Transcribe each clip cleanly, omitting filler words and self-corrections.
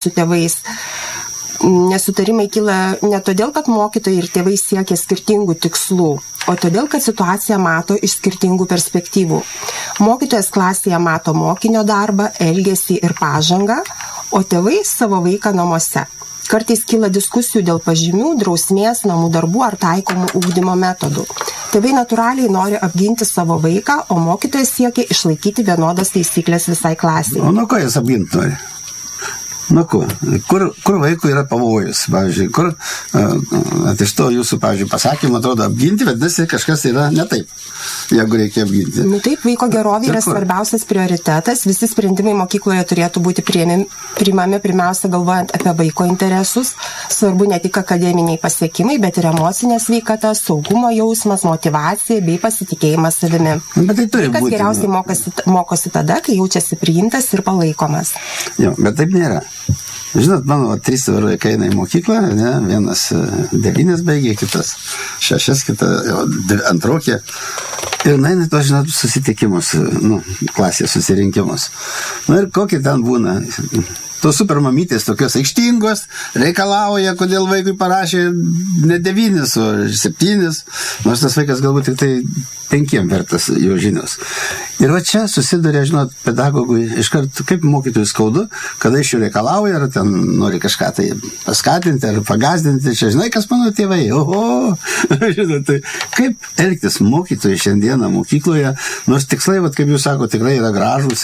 su tėvais. Nesutarimai kyla ne todėl, kad mokytojai ir tėvai siekia skirtingų tikslų, o todėl, kad situaciją mato iš skirtingų perspektyvų. Mokytojas klasėje mato mokinio darbą, elgesį ir pažangą, o tėvai savo vaiką namuose. Kartais kyla diskusijų dėl pažymių, drausmės, namų darbų ar taikomų ugdymo metodų. Tėvai natūraliai nori apginti savo vaiką, o mokytojas siekia išlaikyti vienodas taisyklės visai klasiai. O nuo ko jis apginti nori? Nu, kur vaikui yra pavojus, pavyzdžiui, kur iš to jūsų, pavyzdžiui, pasakymą atrodo apginti, vadinasi, kažkas yra ne taip, jeigu reikia apginti. Nu taip, vaiko gerovė yra svarbiausias prioritetas, visi sprendimai mokykloje turėtų būti priimami pirmiausia galvojant apie vaiko interesus, svarbu ne tik akademiniai pasiekimai, bet ir emocinė sveikata, saugumo jausmas, motyvacija bei pasitikėjimas savimi. Bet tai turi Vaikas būti. geriausiai mokosi tada, kai jaučiasi priimtas ir palaikomas. Jo, bet taip nėra. Žinot, mano 3 vaikai eina į mokyklą, ne? Vienas 9 baigė, kitas 6, kita 2. Ir eina to, žinot, susitikimus, klasės susirinkimus. Ir kokie ten būna. Tos supermamytės tokios aikštingos, reikalauja, kodėl vaikui parašė ne 9, o 7, nors tas vaikas galbūt tik tai 5 vertas jo žinios. Ir va čia susiduria, žinot, pedagogui iškart, kaip mokytojui skaudu, kada iš jų reikalauja, ar ten nori kažką tai paskatinti, ar pagazdinti, čia žinai, kas mano tėvai, oho, žinot, tai kaip elgtis mokytojui šiandieną mokykloje, nors tikslai, va, kaip jūs sako, tikrai yra gražus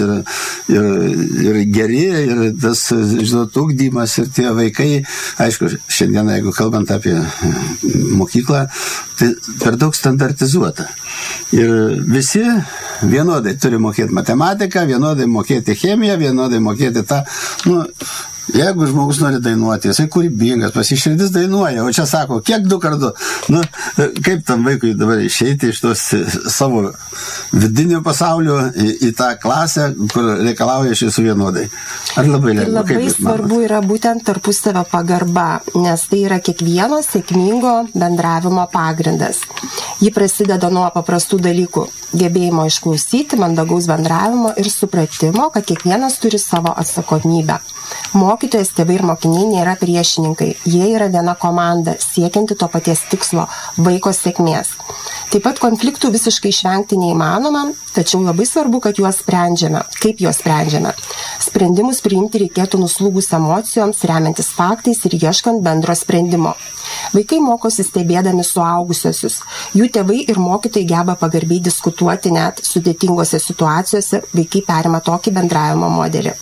ir geri, ir tas, žinot, ugdymas ir tie vaikai, aišku, šiandieną, jeigu kalbant apie mokyklą, tai per daug standartizuota. Ir visi vienodai turi mokėti matematiką, vienodai mokėti chemiją, vienodai mokėti tą, jeigu žmogus nori dainuoti, jisai kūrybingas, pasiširdis dainuoja, o čia sako, kiek 2 kartų, kaip tam vaikui dabar išeiti iš tos savo vidinio pasaulio į tą klasę, kur reikalauja iš visų vienodai. Ar labai lengva? Labai svarbu yra būtent tarpusavio pagarba, nes tai yra kiekvieno sėkmingo bendravimo pagrindas. Ji prasideda nuo paprastų dalykų – gebėjimo išklausyti, mandagaus bendravimo ir supratimo, kad kiekvienas turi savo atsakomybę. Mokytojas, tėvai ir mokiniai nėra priešininkai, jie yra viena komanda, siekianti to paties tikslo – vaiko sėkmės. Taip pat konfliktų visiškai išvengti neįmanoma, tačiau labai svarbu, kad juos sprendžiame. Kaip juos sprendžiame? Sprendimus priimti reikėtų nuslūgus emocijoms, remiantis faktais ir ieškant bendro sprendimo. Vaikai mokosi stebėdami suaugusiosius. Jų tėvai ir mokytojai geba pagarbiai diskutuoti net sudėtingose situacijose, vaikai perima tokį bendravimo modelį.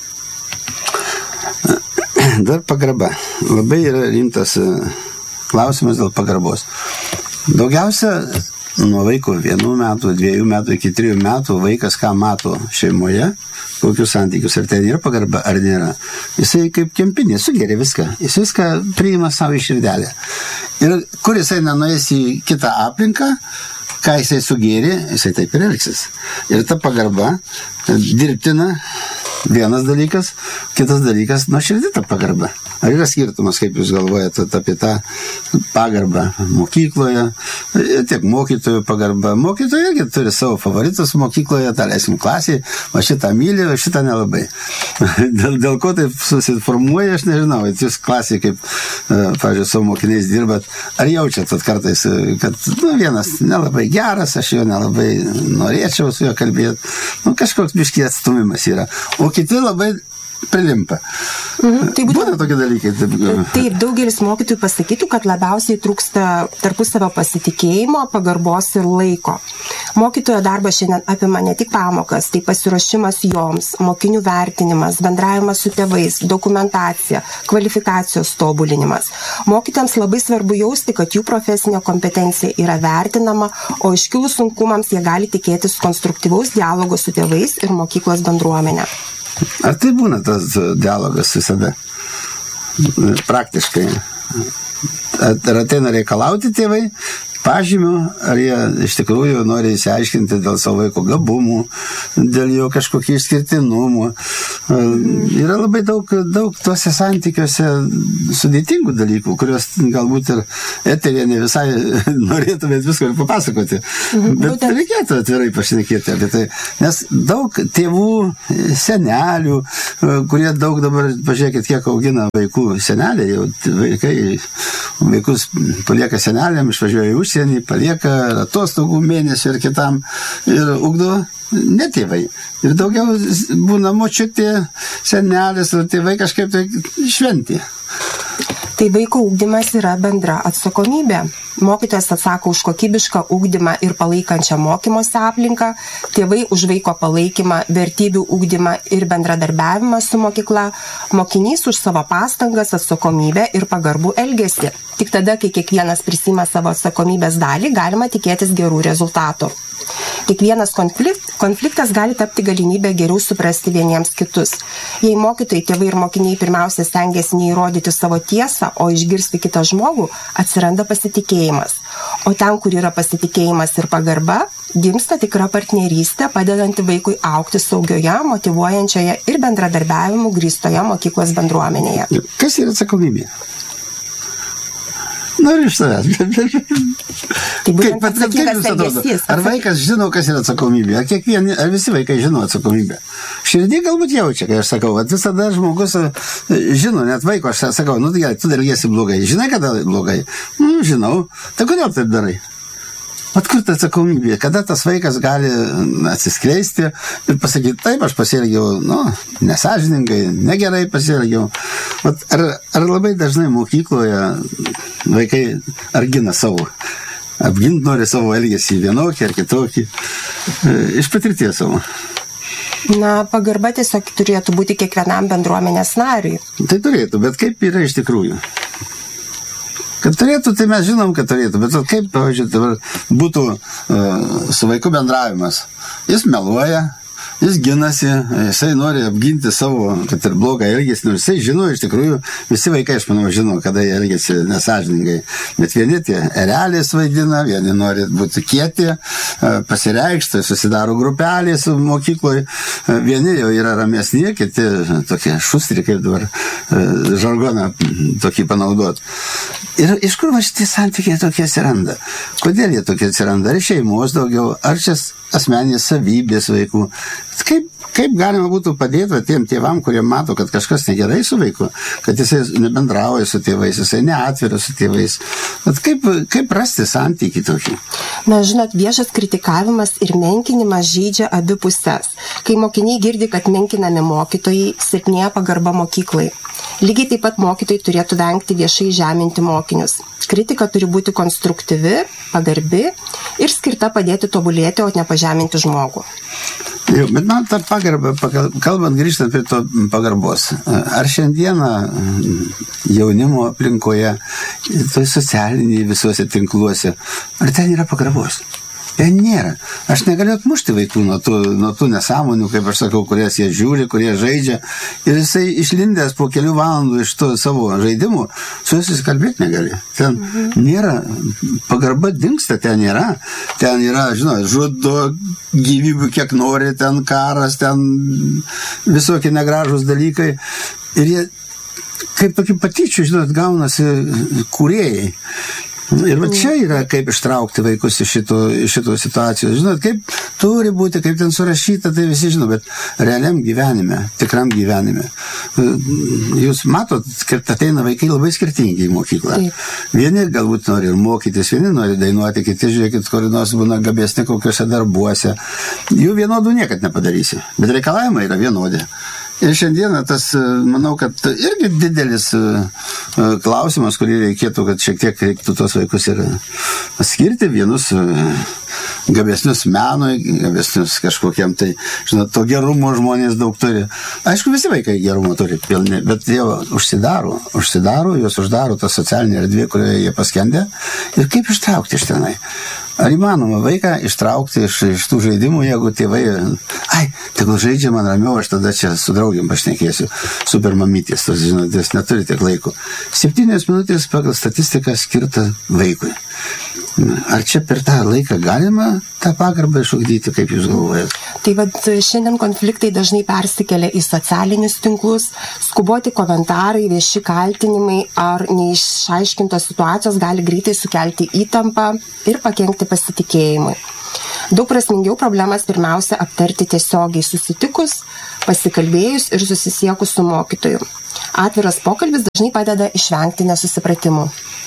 Dar pagarba. Labai yra rimtas klausimas dėl pagarbos. Daugiausia nuo vaiko 1 metų, 2 metų iki 3 metų vaikas ką mato šeimoje, kokius santykius, ar ten yra pagarba, ar nėra. Jisai kaip kempinė, sugeria viską. Jis viską priima savo į širdelę. Ir kur jisai nenuės į kitą aplinką, ką jisai sugėrė, jisai taip ir elgsis. Ir ta pagarba dirbtina. Vienas dalykas, kitas dalykas, nuoširdi ta pagarba. Ar yra skirtumas, kaip jūs galvojate apie tą pagarbą mokykloje, tiek mokytojų pagarba. Mokytojai irgi turi savo favoritus mokykloje, leisim klasėje, o šitą myli, o šitą nelabai. Dėl ko taip susiformuoja, aš nežinau. Jūs klasėje, kaip, pavyzdžiui, savo mokiniais dirbat, ar jaučiat kartais, kad vienas nelabai geras, aš jo nelabai norėčiau su juo kalbėti. Kažkoks biškį atstumimas yra. O kiti labai prilimpa. Tai būna tokie dalykai. Taip, daugelis mokytojų pasakytų, kad labiausiai trūksta tarpusavio pasitikėjimo, pagarbos ir laiko. Mokytojo darbas šiandien apima ne tik pamokas, tai pasiruošimas joms, mokinių vertinimas, bendravimas su tėvais, dokumentacija, kvalifikacijos tobulinimas. Mokytojams labai svarbu jausti, kad jų profesinė kompetencija yra vertinama, o iškilus sunkumams jie gali tikėtis konstruktyvaus dialogo su tėvais ir mokyklos bendruomenė. Ar tai būna tas dialogas visada? Praktiškai. Ar ateina reikalauti tėvai, pažymių, ar jie iš tikrųjų nori įsiaiškinti dėl savo vaiko gabumų, dėl jo kažkokį išskirtinumų. Yra labai daug tuose santykiuose sudėtingų dalykų, kuriuos galbūt ir eterėje ne visai norėtumėt visko ir papasakoti. Bet reikėtų atvirai pašnekėti apie tai. Nes daug tėvų, senelių, kurie daug dabar, pažiūrėkit, kiek augina vaikų seneliai, jau vaikus palieka seneliam, išvažiuoja į užsienį, palieka atostogų mėnesį ir kitam ir ugdo ne tėvai. Ir daugiau būna močiutė, senelis, ir tėvai kažkaip tai šventė. Tai vaiko ugdymas yra bendra atsakomybė. Mokytojas atsako už kokybišką ugdymą ir palaikančią mokymosi aplinką, tėvai už vaiko palaikymą, vertybių ugdymą ir bendradarbiavimą su mokykla, mokinys už savo pastangas, atsakomybę ir pagarbų elgesį. Tik tada, kai kiekvienas prisima savo atsakomybės dalį, galima tikėtis gerų rezultatų. Kiekvienas konfliktas gali tapti galimybę geriau suprasti vieniems kitus. Jei mokytojai, tėvai ir mokiniai pirmiausia stengiasi neįrodyti savo tiesą, o išgirsti kitą žmogų, atsiranda pasitikėjimas. O ten, kur yra pasitikėjimas ir pagarba, gimsta tikra partnerystė, padedanti vaikui augti saugioje, motyvuojančioje ir bendradarbiavimu grįstoje mokyklos bendruomenėje. Kas yra atsakomybė? Noriu iš savęs. Tai būtent atsakingas elgesys. Ar vaikas žino, kas yra atsakomybė? Ar visi vaikai žino atsakomybę? Širdį galbūt jaučia, kai aš sakau, kad visada žmogus žino, net vaiko aš sakau, nu tai tu elgiesi blogai. Žinai, kada blogai? Žinau. Tai kodėl taip darai? Vat kur ta atsakomybė? Kada tas vaikas gali atsiskleisti ir pasakyti, taip, aš pasielgiau, nesąžiningai, negerai pasielgiau. Vat ar labai dažnai mokykloje vaikai apgina nori savo elgesį vienokį ar kitokį, iš patirties savo. Pagarba tiesiog turėtų būti kiekvienam bendruomenės nariui. Tai turėtų, bet kaip yra iš tikrųjų? Kad turėtų, tai mes žinom, kad turėtų, bet kaip, pavyzdžiui, būtų su vaiku bendravimas. Jis meluoja, jis ginasi, jisai nori apginti savo, kad ir blogą elgesį, nors jisai žino, iš tikrųjų, visi vaikai, aš manau, žino, kada jie elgesi nesąžiningai. Bet vieni tie erelės vaidina, vieni nori būti kieti, pasireikšti, susidaro grupelės mokykloje, vieni jau yra ramesni, kiti tokie šustri, kaip dabar žargoną tokį panaudot. Ir iš kur šitie santykiai tokie atsiranda? Kodėl jie tokie atsiranda? Ar šeimos daugiau, ar čia asmeninės savybės vaikų? Kaip galima būtų padėti tiem tėvam, kurie mato, kad kažkas negerai su vaiku, kad jisai nebendrauja su tėvais, jisai neatviras su tėvais. Bet kaip rasti santykį tokį? Žinot, viešas kritikavimas ir menkinimas žeidžia abi puses. Kai mokiniai girdi, kad menkinami mokytojai, silpnėja pagarba mokyklai. Lygiai taip pat mokytojai turėtų vengti viešai žeminti mokinius. Kritika turi būti konstruktyvi, pagarbi ir skirta padėti tobulėti, o ne pažeminti žmogų. Bet man ta pagarba, kalbant grįžtant prie to pagarbos, ar šiandieną jaunimo aplinkoje, toj socialiniai visuose tinkluose, ar ten yra pagarbos? Ten nėra. Aš negaliu atmušti vaikų nuo tų nesąmonių, kaip aš sakau, kurias jie žiūri, kurie žaidžia. Ir jisai išlindęs po kelių valandų iš to savo žaidimų, su jais kalbėti negali. Ten nėra, pagarba dingsta, ten nėra. Ten yra, žudo gyvybių kiek nori, ten karas, ten visokie negražūs dalykai. Ir jie, kaip tokių patyčių, gaunasi kūrėjai. Ir va čia yra, kaip ištraukti vaikus iš šito situacijos. Kaip turi būti, kaip ten surašyta, tai visi žino, bet realiam gyvenime, tikram gyvenime. Jūs matot, kad ateina vaikai labai skirtingi į mokyklą. Vieni galbūt nori ir mokytis, vieni nori dainuoti, kiti, žiūrėkit, kur nors būna gabesni kokiuose darbuose. Jų vienodų niekad nepadarysi, bet reikalavimai yra vienodi. Ir šiandieną tas, manau, kad irgi didelis klausimas, kurį reikėtų, kad šiek tiek reiktų tos vaikus ir skirti, vienus gabesnius menui, gabesnius kažkokiam, tai, to gerumo žmonės daug turi. Aišku, visi vaikai gerumo turi pilni, bet jie užsidaro, juos uždaro tą socialinę erdvę, kurioje jie paskendė. Ir kaip ištraukti iš tenai? Ar įmanoma vaiką ištraukti iš tų žaidimų, jeigu tėvai, tegul žaidžia man ramiau, aš tada čia su draugiam pašnekėsiu, super mamytės, jis neturi tiek laiko. 7 minutės pagal statistiką skirta vaikui. Ar čia per tą laiką galima tą pagarbą išugdyti, kaip jūs galvojate? Tai šiandien konfliktai dažnai persikelia į socialinius tinklus, skuboti komentarai, vieši kaltinimai ar neišaiškintos situacijos gali greitai sukelti įtampą ir pakenkti pasitikėjimui. Daug prasmingiau problemas pirmiausia aptarti tiesiogiai susitikus, pasikalbėjus ir susisiekus su mokytoju. Atviras pokalbis dažnai padeda išvengti nesusipratimų.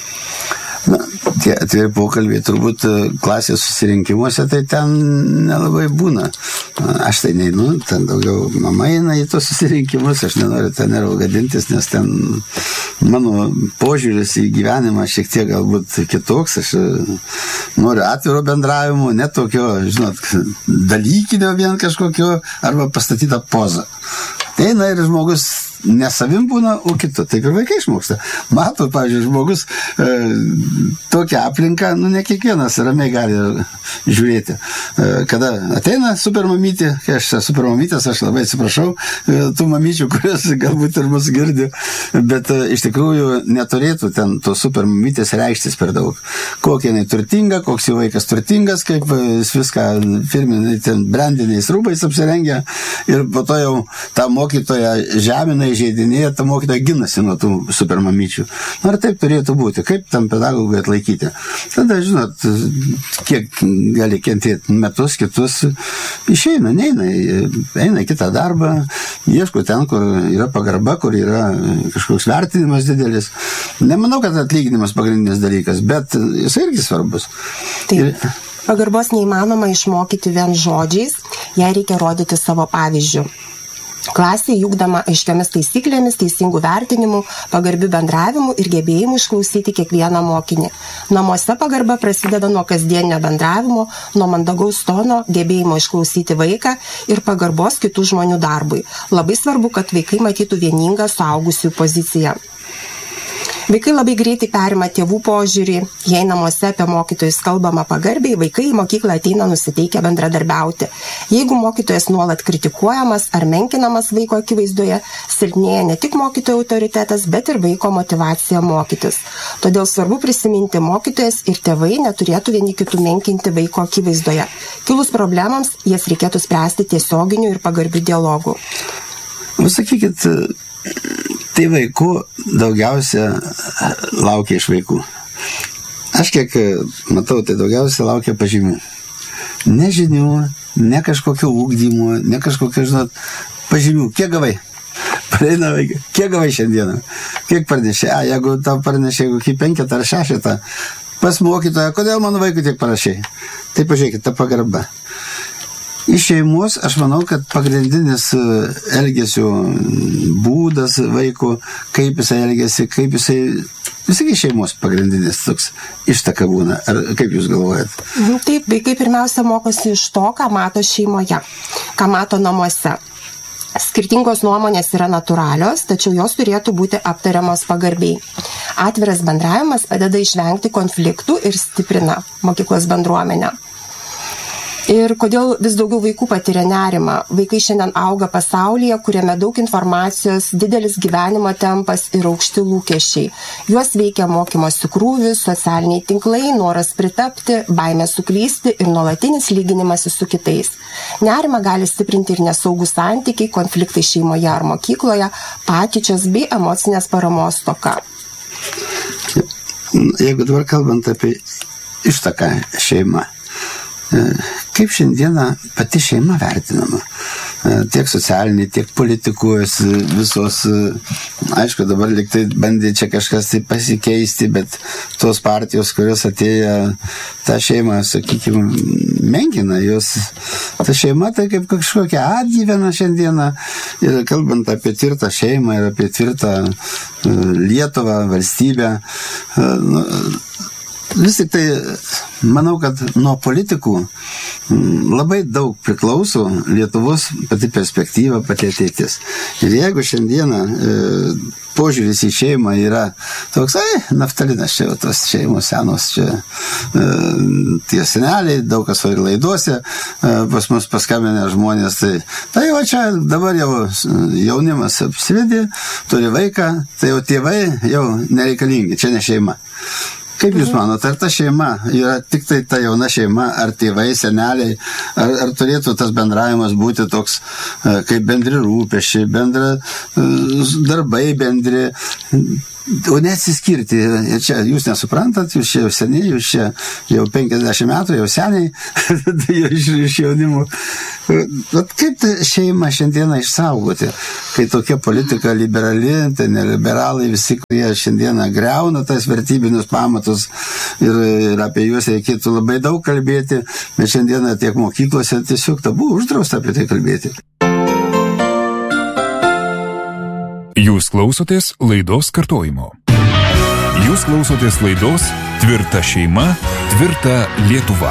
Na, tie atviri pokalbiai turbūt klasės susirinkimuose, tai ten nelabai būna. Aš tai neinu, ten daugiau mama eina į tos susirinkimus, aš nenoriu ten nervų gadintis, nes ten mano požiūris į gyvenimą šiek tiek galbūt kitoks. Aš noriu atviro bendravimo, net tokio, žinot, dalykinio vien kažkokio arba pastatytą pozą. Tai eina ir žmogus ne savim būna, o kitu. Taip ir vaikai išmoksta. Mato, pavyzdžiui, žmogus tokią aplinką, ne kiekvienas ramiai gali žiūrėti. Kada ateina supermamytė, kai aš supermamytės, aš labai atsiprašau tų mamyčių, kurios galbūt ir mus girdi, bet iš tikrųjų neturėtų ten tos supermamytės reikštis per daug. Kokia jinai turtinga, koks jų vaikas turtingas, kaip jis viską firminai ten brandiniais rūbais apsirengia ir po to jau tą mokytoją žemina, žaidinėje, ta mokytoja ginasi nuo tų supermamyčių. Ar taip turėtų būti? Kaip tam pedagogui atlaikyti? Tada, žinot, kiek gali kentėti metus, kitus, išeina, neina, eina į kitą darbą, ieško ten, kur yra pagarba, kur yra kažkoks vertinimas didelis. Nemanau, kad atlyginimas pagrindinis dalykas, bet jis irgi svarbus. Taip. Pagarbos neįmanoma išmokyti vien žodžiais, jai reikia rodyti savo pavyzdžių. Klasė ugdoma aiškiomis taisyklėmis, teisingų vertinimų, pagarbių bendravimų ir gebėjimų išklausyti kiekvieną mokinį. Namuose pagarba prasideda nuo kasdienio bendravimo, nuo mandagaus tono, gebėjimo išklausyti vaiką ir pagarbos kitų žmonių darbui. Labai svarbu, kad vaikai matytų vieningą suaugusių poziciją. Vaikai labai greitai perima tėvų požiūrį, jei namuose apie mokytojus kalbama pagarbiai, vaikai į mokyklą ateina nusiteikę bendradarbiauti. Jeigu mokytojas nuolat kritikuojamas ar menkinamas vaiko akivaizdoje, silpnėja ne tik mokytojo autoritetas, bet ir vaiko motyvacija mokytis. Todėl svarbu prisiminti, mokytojas ir tėvai neturėtų vieni kitų menkinti vaiko akivaizdoje. Kilus problemams, jas reikėtų spręsti tiesioginiu ir pagarbiu dialogu. Sakykit, tėvai, ko daugiausia laukia iš vaikų? Aš kiek matau, tai daugiausia laukia pažymių. Ne žinių, ne kažkokio ugdymo, ne kažkokio, žinot, pažymių. Kiek gavai? Praeina vaikai. Kiek gavai šiandieną? Kiek parnešė? Jeigu tau parnešė kokį 5 ar 6, pas mokytoją, kodėl mano vaikui tiek parašė? Tai pažiūrėkit, ta pagarba. Iš šeimos, aš manau, kad pagrindinis elgesio būdas vaiko, kaip jisai elgesi, kaip jisai, visai šeimos pagrindinis toks ištaka būna. Ar kaip jūs galvojat? Taip, vaikai pirmiausia mokosi iš to, ką mato šeimoje, ką mato namuose. Skirtingos nuomonės yra natūralios, tačiau jos turėtų būti aptariamos pagarbiai. Atviras bendravimas padeda išvengti konfliktų ir stiprina mokyklos bendruomenę. Ir kodėl vis daugiau vaikų patiria nerimą? Vaikai šiandien auga pasaulyje, kuriame daug informacijos, didelis gyvenimo tempas ir aukšti lūkesčiai. Juos veikia mokymosi krūvis, socialiniai tinklai, noras pritapti, baimė suklysti ir nuolatinis lyginimasis su kitais. Nerimą gali stiprinti ir nesaugūs santykiai, konfliktai šeimoje ar mokykloje, patyčios bei emocinės paramos stoka. Jeigu dabar kalbant apie ištaką šeimą, kaip šiandieną pati šeima vertinama? Tiek socialiniai, tiek politikos visos, aišku, dabar liktai bandė čia kažkas tai pasikeisti, bet tos partijos, kurios atėjo tą šeimą, sakykime, menkina jos. Ta šeima tai kaip kažkokia atgyvena šiandieną ir kalbant apie tvirtą šeimą ir apie tvirtą Lietuvą, valstybę, vis tik tai manau, kad nuo politikų labai daug priklauso Lietuvos pati perspektyva, pati ateitis. Ir jeigu šiandieną požiūris į šeimą yra toks, naftalinas čia, tos šeimos senos čia, tie seneliai, daug kas ir laiduose, pas mus paskambinę žmonės, tai va čia dabar jau jaunimas apsivedė, turi vaiką, tai jau tėvai jau nereikalingi, čia ne šeima. Kaip Jūs manote, ar ta šeima yra tik tai ta jauna šeima, ar tėvai, seneliai, ar turėtų tas bendravimas būti toks kaip bendri rūpesčiai, bendra darbai bendri, o neatsiskirti. Ir čia jūs nesuprantat, jūs čia jau seniai, jūs čia jau 50 metų, jau seniai, iš jaunimų. Kaip tą šeimą šiandieną išsaugoti, kai tokia politika liberali, tai neliberalai, visi, kurie šiandieną greuna tas vertybinius pamatus ir apie juos reikėtų labai daug kalbėti, bet šiandieną tiek mokyklose tiesiog tabu uždrausta apie tai kalbėti. Jūs klausotės laidos kartojimo. Jūs klausotės laidos Tvirta šeima, tvirta Lietuva.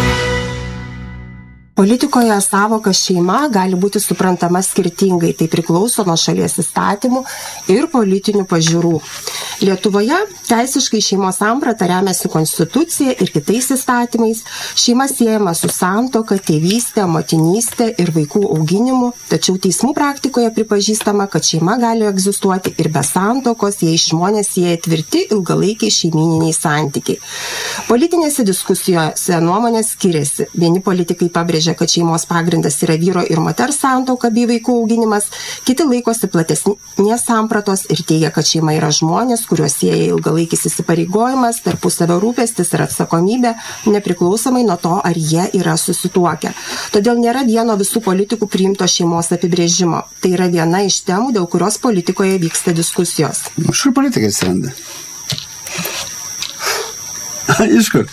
Politikoje savoka šeima gali būti suprantama skirtingai, tai priklauso nuo šalies įstatymų ir politinių pažiūrų. Lietuvoje teisiškai šeimos samprata remiasi konstitucija ir kitais įstatymais. Šeima siejama su santuoka, tėvystė, motinystė ir vaikų auginimu, tačiau teismų praktikoje pripažįstama, kad šeima gali egzistuoti ir be santuokos, jei žmonės sieja tvirti ilgalaikiai šeimyniniai santykiai. Politinėse diskusijose nuomonės skiriasi. Vieni politikai pabrėžia, kad šeimos pagrindas yra vyro ir moters santuoka bei vaikų auginimas, kiti laikosi platesnės sampratos ir teigia, kad šeima yra žmonės, kuriuos sieja ilgalaikis įsipareigojimas, tarpusavio rūpestis ir atsakomybė, nepriklausomai nuo to, ar jie yra susituokę. Todėl nėra vieno visų politikų priimto šeimos apibrėžimo. Tai yra viena iš temų, dėl kurios politikoje vyksta diskusijos. Iš kur politikai atsiranda? Iš kur?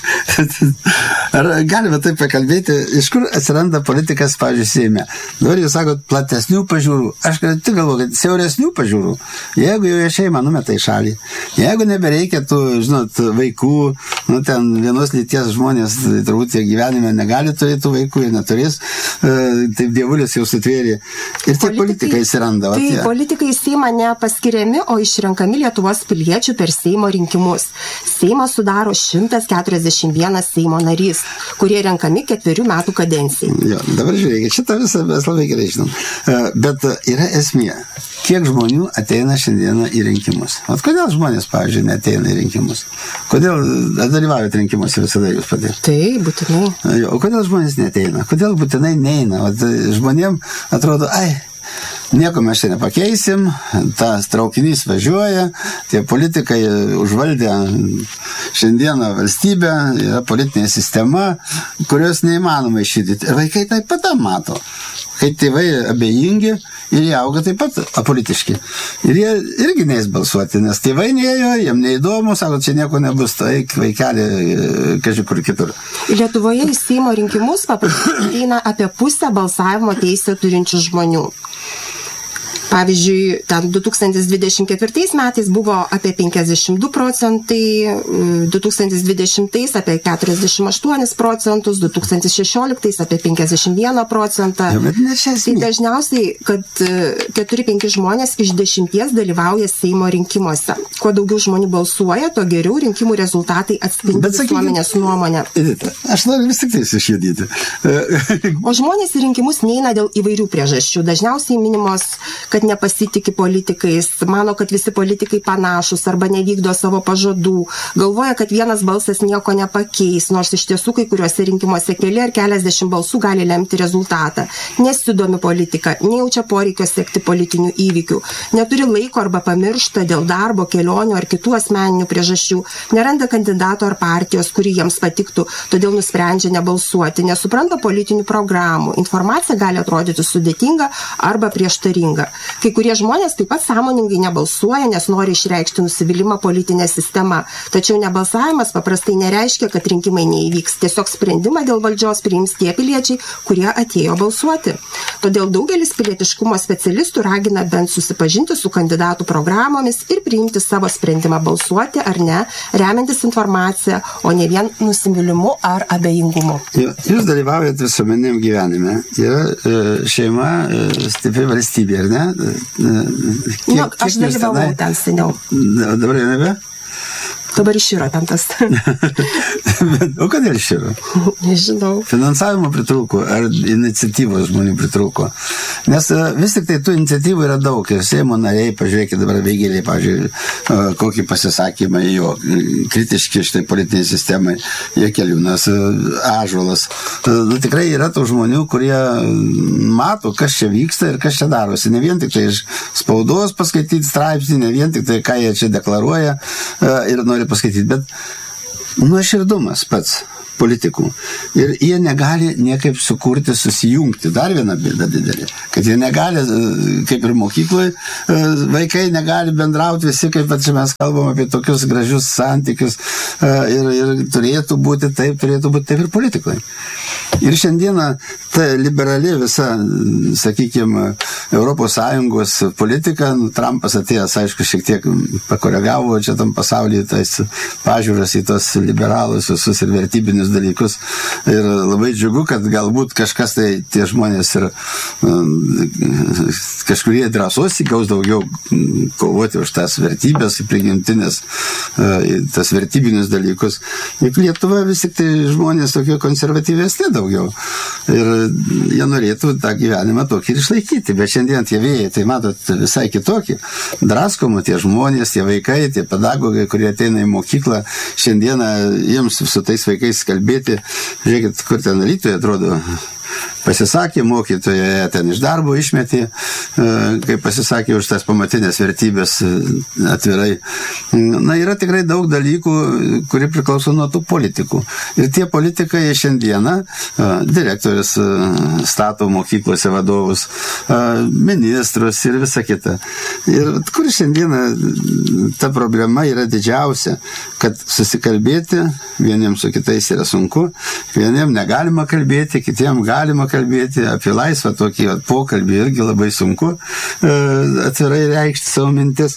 Ar galime taip pakalbėti, iš kur atsiranda politikas, pavyzdžiui, Seime? Dabar jūs sakot, platesnių pažiūrų. Aš tik galvoju, kad siauresnių pažiūrų. Jeigu jau šeimą numeta į šalį, jeigu nebereikia tų, žinot, vaikų, ten vienos lyties žmonės, turbūt jie gyvenime negali turėti vaikų, jie neturės, taip dievulis jau sutvėrė. Ir tie politikai atsiranda. Tai politikai Seimą nepaskiriami, o išrenkami Lietuvos piliečių per Seimo rinkimus. Seimą sudaro 141 Seimo narys, kurie renkami 4 metų kadencijai. Jo, dabar žiūrėkit, šitą visą mes labai gerai žinom. Bet yra esmė, kiek žmonių ateina šiandieną į rinkimus. O kodėl žmonės, pavyzdžiui, neateina į rinkimus? Kodėl dalyvaujat rinkimuose visada jūs pati? Tai būtinai. Jo, o kodėl žmonės neateina? Kodėl būtinai neina? Žmonėm atrodo, nieko mes čia nepakeisim, tas traukinys važiuoja, tie politikai užvaldė šiandieną valstybę, yra politinė sistema, kurios neįmanoma išjudyti. Ir vaikai taip pat mato, kai tėvai abejingi ir jie auga taip pat apolitiški. Ir jie irgi neis balsuoti, nes tėvai neėjo, jiem neįdomu, sako, čia nieko nebus, tai vaikelė kažkur kitur. Lietuvoje į Seimo rinkimus paprastai ateina apie pusę balsavimo teisę turinčių žmonių. Pavyzdžiui, ten 2024 metais buvo apie 52 procentai, 2020 apie 48 procentus, 2016 apie 51 procentą. Tai dažniausiai, kad 4-5 žmonės iš 10 dalyvauja Seimo rinkimuose. Kuo daugiau žmonių balsuoja, to geriau rinkimų rezultatai atspindi visuomenės nuomonę. Aš noriu vis tik tai išjudyti. O žmonės į rinkimus neina dėl įvairių priežasčių. Dažniausiai minimos, kad nepasitikė politikais, mano, kad visi politikai panašus arba nevykdo savo pažadų, galvoja, kad vienas balsas nieko nepakeis, nors iš tiesų kai kuriuose rinkimuose keli ar keliasdešimt balsų gali lemti rezultatą. Nesidomi politika, nejaučia poreikio sekti politinių įvykių, neturi laiko arba pamiršta dėl darbo, kelionių ar kitų asmeninių priežasčių, neranda kandidato ar partijos, kuri jiems patiktų, todėl nusprendžia nebalsuoti, nesupranta politinių programų, informacija gali atrodyti sudėtinga arba prieštaringa. Kai kurie žmonės taip pat sąmoningai nebalsuoja, nes nori išreikšti nusivylimą politinę sistemą. Tačiau nebalsavimas paprastai nereiškia, kad rinkimai neįvyks. Tiesiog sprendimą dėl valdžios priims tie piliečiai, kurie atėjo balsuoti. Todėl daugelis pilietiškumo specialistų ragina bent susipažinti su kandidatų programomis ir priimti savo sprendimą balsuoti ar ne, remiantis informaciją, o ne vien nusivylimu ar abejingumu. Jūs dalyvaujate visuomeniniam gyvenime. Yra šeima stipri valstybė, ar ne? Aš dalyvavau ten seniau. Dabar jau nebe? Dabar iširo ten tas. O kodėl iširo? Nežinau. Finansavimo pritrūko ar iniciatyvos žmonių pritrūko. Nes vis tik tai tų iniciatyvų yra daug. Ir Seimo nariai, pažiūrėkit dabar Vėgėlė, pažiūrėkit, kokį pasisakymą jo kritiški šitai politiniai sistemai, Jakeliūnas, Ąžuolas. Tikrai yra tų žmonių, kurie mato, kas čia vyksta ir kas čia darosi. Ne vien tik tai iš spaudos paskaityti straipsnį, ne vien tik tai, ką jie čia deklaruoja ir nori paskaityti, bet nuoširdumas pats politikų. Ir jie negali niekaip sukurti, susijungti. Dar viena bėda didelė. Kad jie negali, kaip ir mokykloje, vaikai negali bendrauti visi, kaip čia mes kalbam apie tokius gražius santykius ir turėtų būti taip ir politikoje. Ir šiandieną ta liberali visa, sakykime, ES politika, Trumpas atėjęs, aišku, šiek tiek pakoregavo čia tam pasaulyje tais pažiūras į tos liberalus visus ir vertybinius dalykus. Ir labai džiugu, kad galbūt kažkas tai tie žmonės ir kažkurie drąsos įgaus daugiau kovoti už tas vertybės, prigimtinės, tas vertybinius dalykus. Juk Lietuva vis tik tai žmonės tokie konservatyvesni daugiau. Ir jie norėtų tą gyvenimą tokį ir išlaikyti. Bet šiandien tie vėjai, tai matot, visai kitokį. Draskomu tie žmonės, tie vaikai, tie pedagogai, kurie ateina į mokyklą, šiandieną jiems su tais vaikais kalbėti. Žiūrėkit, kur ten rytoj atrodo. Pasisakė mokytoja, ten iš darbo išmetė, kai pasisakė už tas pamatinės vertybės atvirai. Yra tikrai daug dalykų, kurie priklauso nuo tų politikų. Ir tie politikai šiandieną, direktorius stato mokyklose vadovus, ministrus ir visa kita. Ir kur šiandieną ta problema yra didžiausia, kad susikalbėti vieniems su kitais yra sunku, vieniems negalima kalbėti, kitiems galima kalbėti, apie laisvą tokį pokalbį irgi labai sunku atvirai reikšti savo mintis.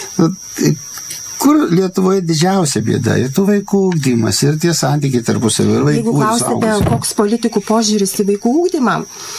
Kur Lietuvoje didžiausia bėda? Ir tų vaikų ugdymas, ir tie santykiai tarpusavio, ir vaikų. Jeigu klausite, koks politikų požiūris į vaikų ugdymą,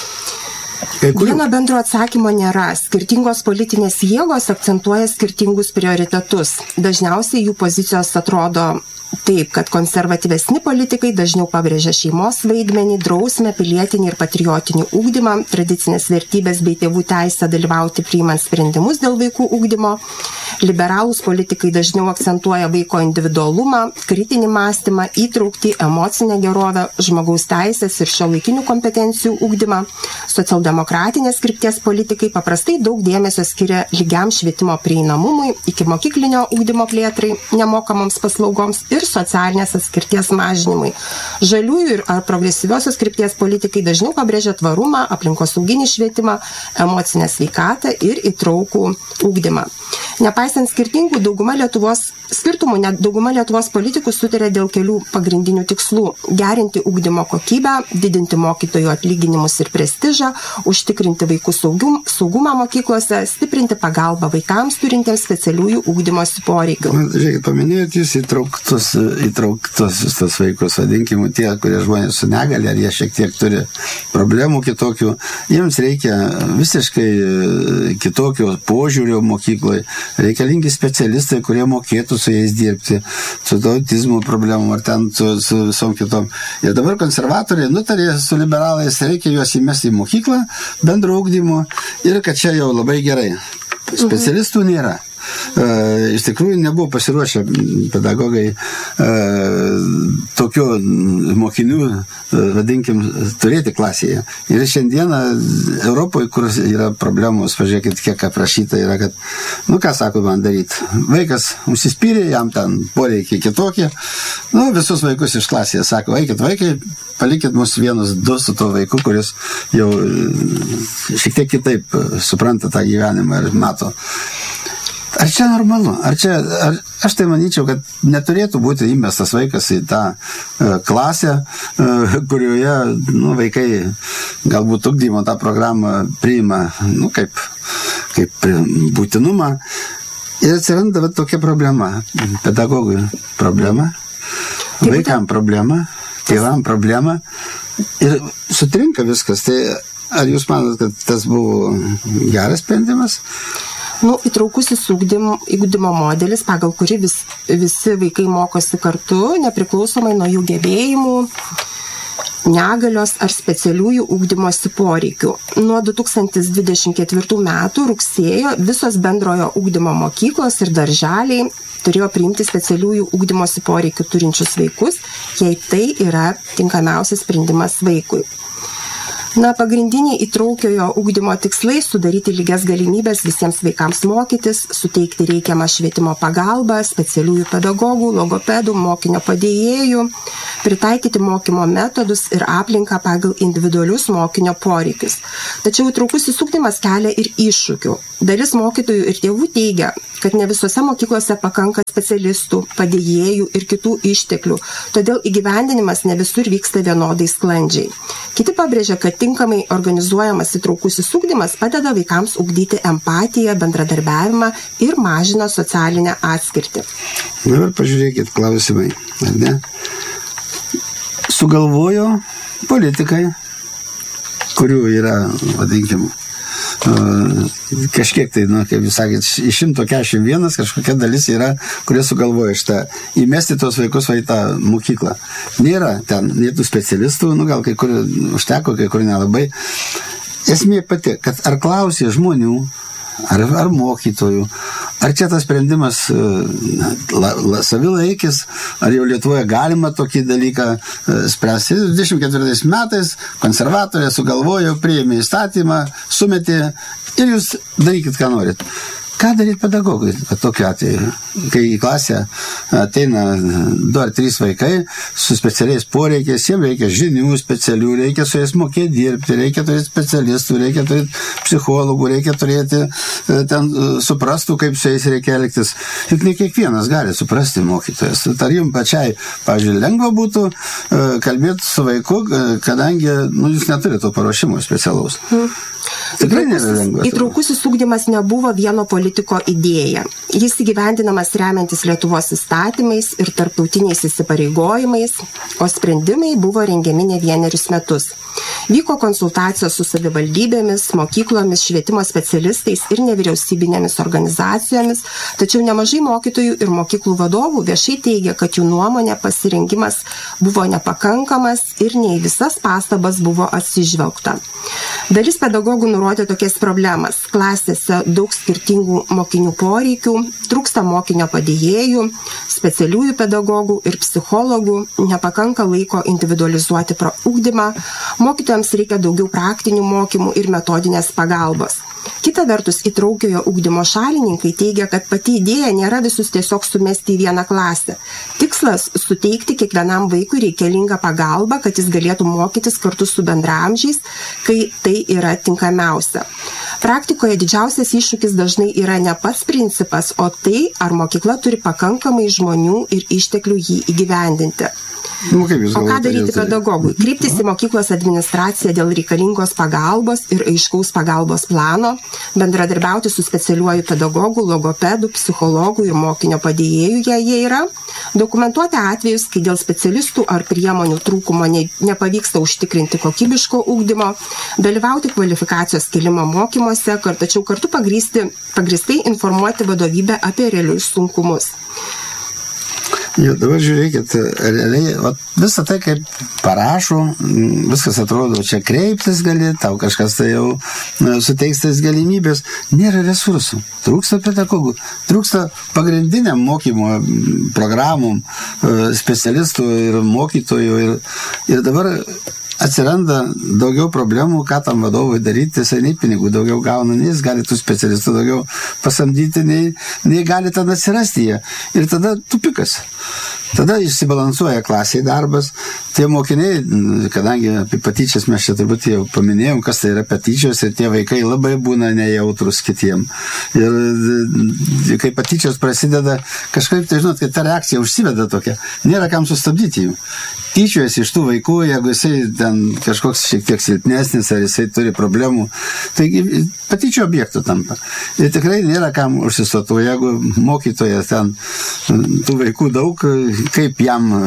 vieno bendro atsakymo nėra. Skirtingos politinės jėgos akcentuoja skirtingus prioritetus. Dažniausiai jų pozicijos atrodo taip, kad konservatyvesni politikai dažniau pabrėžia šeimos vaidmenį, drausmę, pilietinį ir patriotinį ugdymą, tradicinės vertybės bei tėvų teisę dalyvauti priimant sprendimus dėl vaikų ugdymo. Liberalūs politikai dažniau akcentuoja vaiko individualumą, kritinį mąstymą, įtraukti, emocinę gerovę, žmogaus teisės ir šiuolaikinių kompetencijų ugdymą. Socialdemokratinės krypties politikai paprastai daug dėmesio skiria lygiam švietimo prieinamumui, ikimokyklinio ugdymo plėtrai, nemokamoms paslaugoms ir socialinės atskirties mažinimui. Žaliųjų ir progresyviosios krypties politikai dažniau pabrėžia tvarumą, aplinkosauginį švietimą, emocinę sveikatą ir įtraukų ugdymą. Nepaisant skirtingų dauguma Lietuvos politikų sutarė dėl kelių pagrindinių tikslų – gerinti ugdymo kokybę, didinti mokytojų atlyginimus ir prestižą, užtikrinti vaikų saugumą mokyklose, stiprinti pagalbą vaikams turintiems specialiųjų ugdymosi poreikių. Žiūrėkit, paminėjot jūs įtrauktus tos vaikus, vadinkime, tie, kurie žmonės su negalia, ar jie šiek tiek turi problemų kitokių, jiems reikia visiškai kitokio požiūrio mokykloje. Reikalingi specialistai, kurie mokėtų su jais dirbti, su autizmo problemom ar ten su visom kitom. Ir dabar konservatoriai nutarė su liberalais, reikia juos įmesti į mokyklą, bendro ugdymo ir kad čia jau labai gerai. Specialistų nėra. Iš tikrųjų nebuvo pasiruošę pedagogai tokių mokinių, vadinkim, turėti klasėje. Ir šiandieną Europoje, kur yra problemos, pažiūrėkit, kiek aprašyta yra, kad, ką sako man daryti. Vaikas užsispyrė, jam ten poreikiai kitokie. Visus vaikus iš klasėje sako, eikit vaikai, palikit mus vienus, du su to vaiku, kuris jau šiek tiek kitaip supranta tą gyvenimą ir mato. Ar čia normalu? Aš tai manyčiau, kad neturėtų būti įmestas vaikas į tą klasę, kurioje vaikai galbūt ugdymo tą programą priima kaip būtinumą. Ir atsiranda tokia problema. Pedagogui problema, vaikam problema, tėvam problema ir sutrinka viskas. Tai ar jūs manot, kad tas buvo geras sprendimas? Įtraukusis ugdymo modelis, pagal kurį visi vaikai mokosi kartu, nepriklausomai nuo jų gebėjimų, negalios ar specialiųjų ugdymosi poreikių. Nuo 2024 metų rugsėjo visos bendrojo ugdymo mokyklos ir darželiai turėjo priimti specialiųjų ugdymosi poreikių turinčius vaikus, jei tai yra tinkamiausias sprendimas vaikui. Pagrindiniai įtraukiojo ugdymo tikslai – sudaryti lygias galimybės visiems vaikams mokytis, suteikti reikiamą švietimo pagalbą, specialiųjų pedagogų, logopedų, mokinio padėjėjų, pritaikyti mokymo metodus ir aplinką pagal individualius mokinio poreikius. Tačiau įtraukusis ugdymas kelia ir iššūkių. Dalis mokytojų ir tėvų teigia, kad ne visose mokyklose pakanka specialistų, padėjėjų ir kitų išteklių, todėl įgyvendinimas ne visur vyksta vienodai sklandžiai. Kiti pabrėžia, kad tinkamai organizuojamas įtraukusis ugdymas padeda vaikams ugdyti empatiją, bendradarbiavimą ir mažina socialinę atskirtį. Dabar pažiūrėkit klausimai, ar ne? Sugalvojo politikai, kurių yra, vadinkim, kažkiek tai, kaip jūs sakėt, iš 141 kažkokia dalis yra, kurie sugalvoja šitą įmesti tos vaikus į tą mokyklą. Nėra ten nei tų specialistų, gal kai kur užteko, kai kur nelabai. Esmė pati, kad ar klausė žmonių, ar mokytojų, ar čia tas sprendimas savilaikis, ar jau Lietuvoje galima tokį dalyką spręsti. 24 metais konservatorė sugalvojo, priėmė įstatymą, sumetė ir jūs darykit, ką norit. Ką daryti pedagogui, kad tokiu atveju, kai į klasę ateina 2 ar 3 vaikai su specialiais poreikiais, jiems reikia žinių specialių, reikia su jais mokėti dirbti, reikia turėti specialistų, reikia turėti psichologų, reikia turėti ten suprastų, kaip su jais reikia elgtis. Juk ne kiekvienas gali suprasti mokytojas. Ar jums pačiai, pavyzdžiui, lengva būtų kalbėti su vaiku, kadangi jūs neturite to paruošimo specialaus. Tikrai nėra lengva. Įtraukusis ugdymas nebuvo vieno politiko idėja. Jis įgyvendinamas remiantis Lietuvos įstatymais ir tarptautiniais įsipareigojimais, o sprendimai buvo rengiami ne vienerius metus. Vyko konsultacijos su savivaldybėmis, mokyklomis, švietimo specialistais ir nevyriausybinėmis organizacijomis, tačiau nemažai mokytojų ir mokyklų vadovų viešai teigia, kad jų nuomonė pasirengimas buvo nepakankamas ir ne į visas pastabas buvo atsižvelgta. Dalis pedagogų nurodė tokias problemas. Klasėse daug skirtingų mokinių poreikių, trūksta mokinio padėjėjų, specialiųjų pedagogų ir psichologų, nepakanka laiko individualizuoti ugdymą, mokytojams reikia daugiau praktinių mokymų ir metodinės pagalbos. Kita vertus, įtraukiojo ugdymo šalininkai teigia, kad pati idėja nėra visus tiesiog sumesti į vieną klasę. Tikslas – suteikti kiekvienam vaikui reikalingą pagalbą, kad jis galėtų mokytis kartu su bendraamžiais, kai tai yra tinkamiausia. Praktikoje didžiausias iššūkis dažnai yra ne pats principas, o tai, ar mokykla turi pakankamai žmonių ir išteklių jį įgyvendinti. O ką daryti pedagogui? Kryptis į mokyklos administraciją dėl reikalingos pagalbos ir aiškaus pagalbos plano, bendradarbiauti su specialiuoju pedagogu, logopedų, psichologų ir mokinio padėjėjų, jei jie yra, dokumentuoti atvejus, kai dėl specialistų ar priemonių trūkumo nepavyksta užtikrinti kokybiško ugdymo, dalyvauti kvalifikacijos kėlimo mokymuose, tačiau kartu pagrįstai informuoti vadovybę apie realius sunkumus. Jo, dabar žiūrėkit, realiai, visą tai, kaip parašo, viskas atrodo, čia kreiptis gali, tau kažkas tai jau suteiks tais galimybės, nėra resursų, trūksta pedagogų, trūksta pagrindiniam mokymo programom, specialistų ir mokytojų ir dabar atsiranda daugiau problemų, ką tam vadovui daryti, jisai nei pinigų daugiau gauna, nei jis gali tų specialistų daugiau pasamdyti, nei gali ten atsirasti jie. Ir tada tupikas. Tada išsibalansuoja klasiai darbas. Tie mokiniai, kadangi apie patyčias mes čia turbūt jau paminėjom, kas tai yra patyčios, ir tie vaikai labai būna nejautrus kitiem. Ir kai patyčios prasideda, kažkaip tai žinot, kad ta reakcija užsiveda tokia, nėra kam sustabdyti jų. Tyčiojasi iš tų vaikų, jeigu jisai ten kažkoks šiek tiek silpnesnis, ar jisai turi problemų, tai patyčių objektų tampa. Ir tikrai nėra kam užsistoti, jeigu mokytojas ten tų vaikų daug, kaip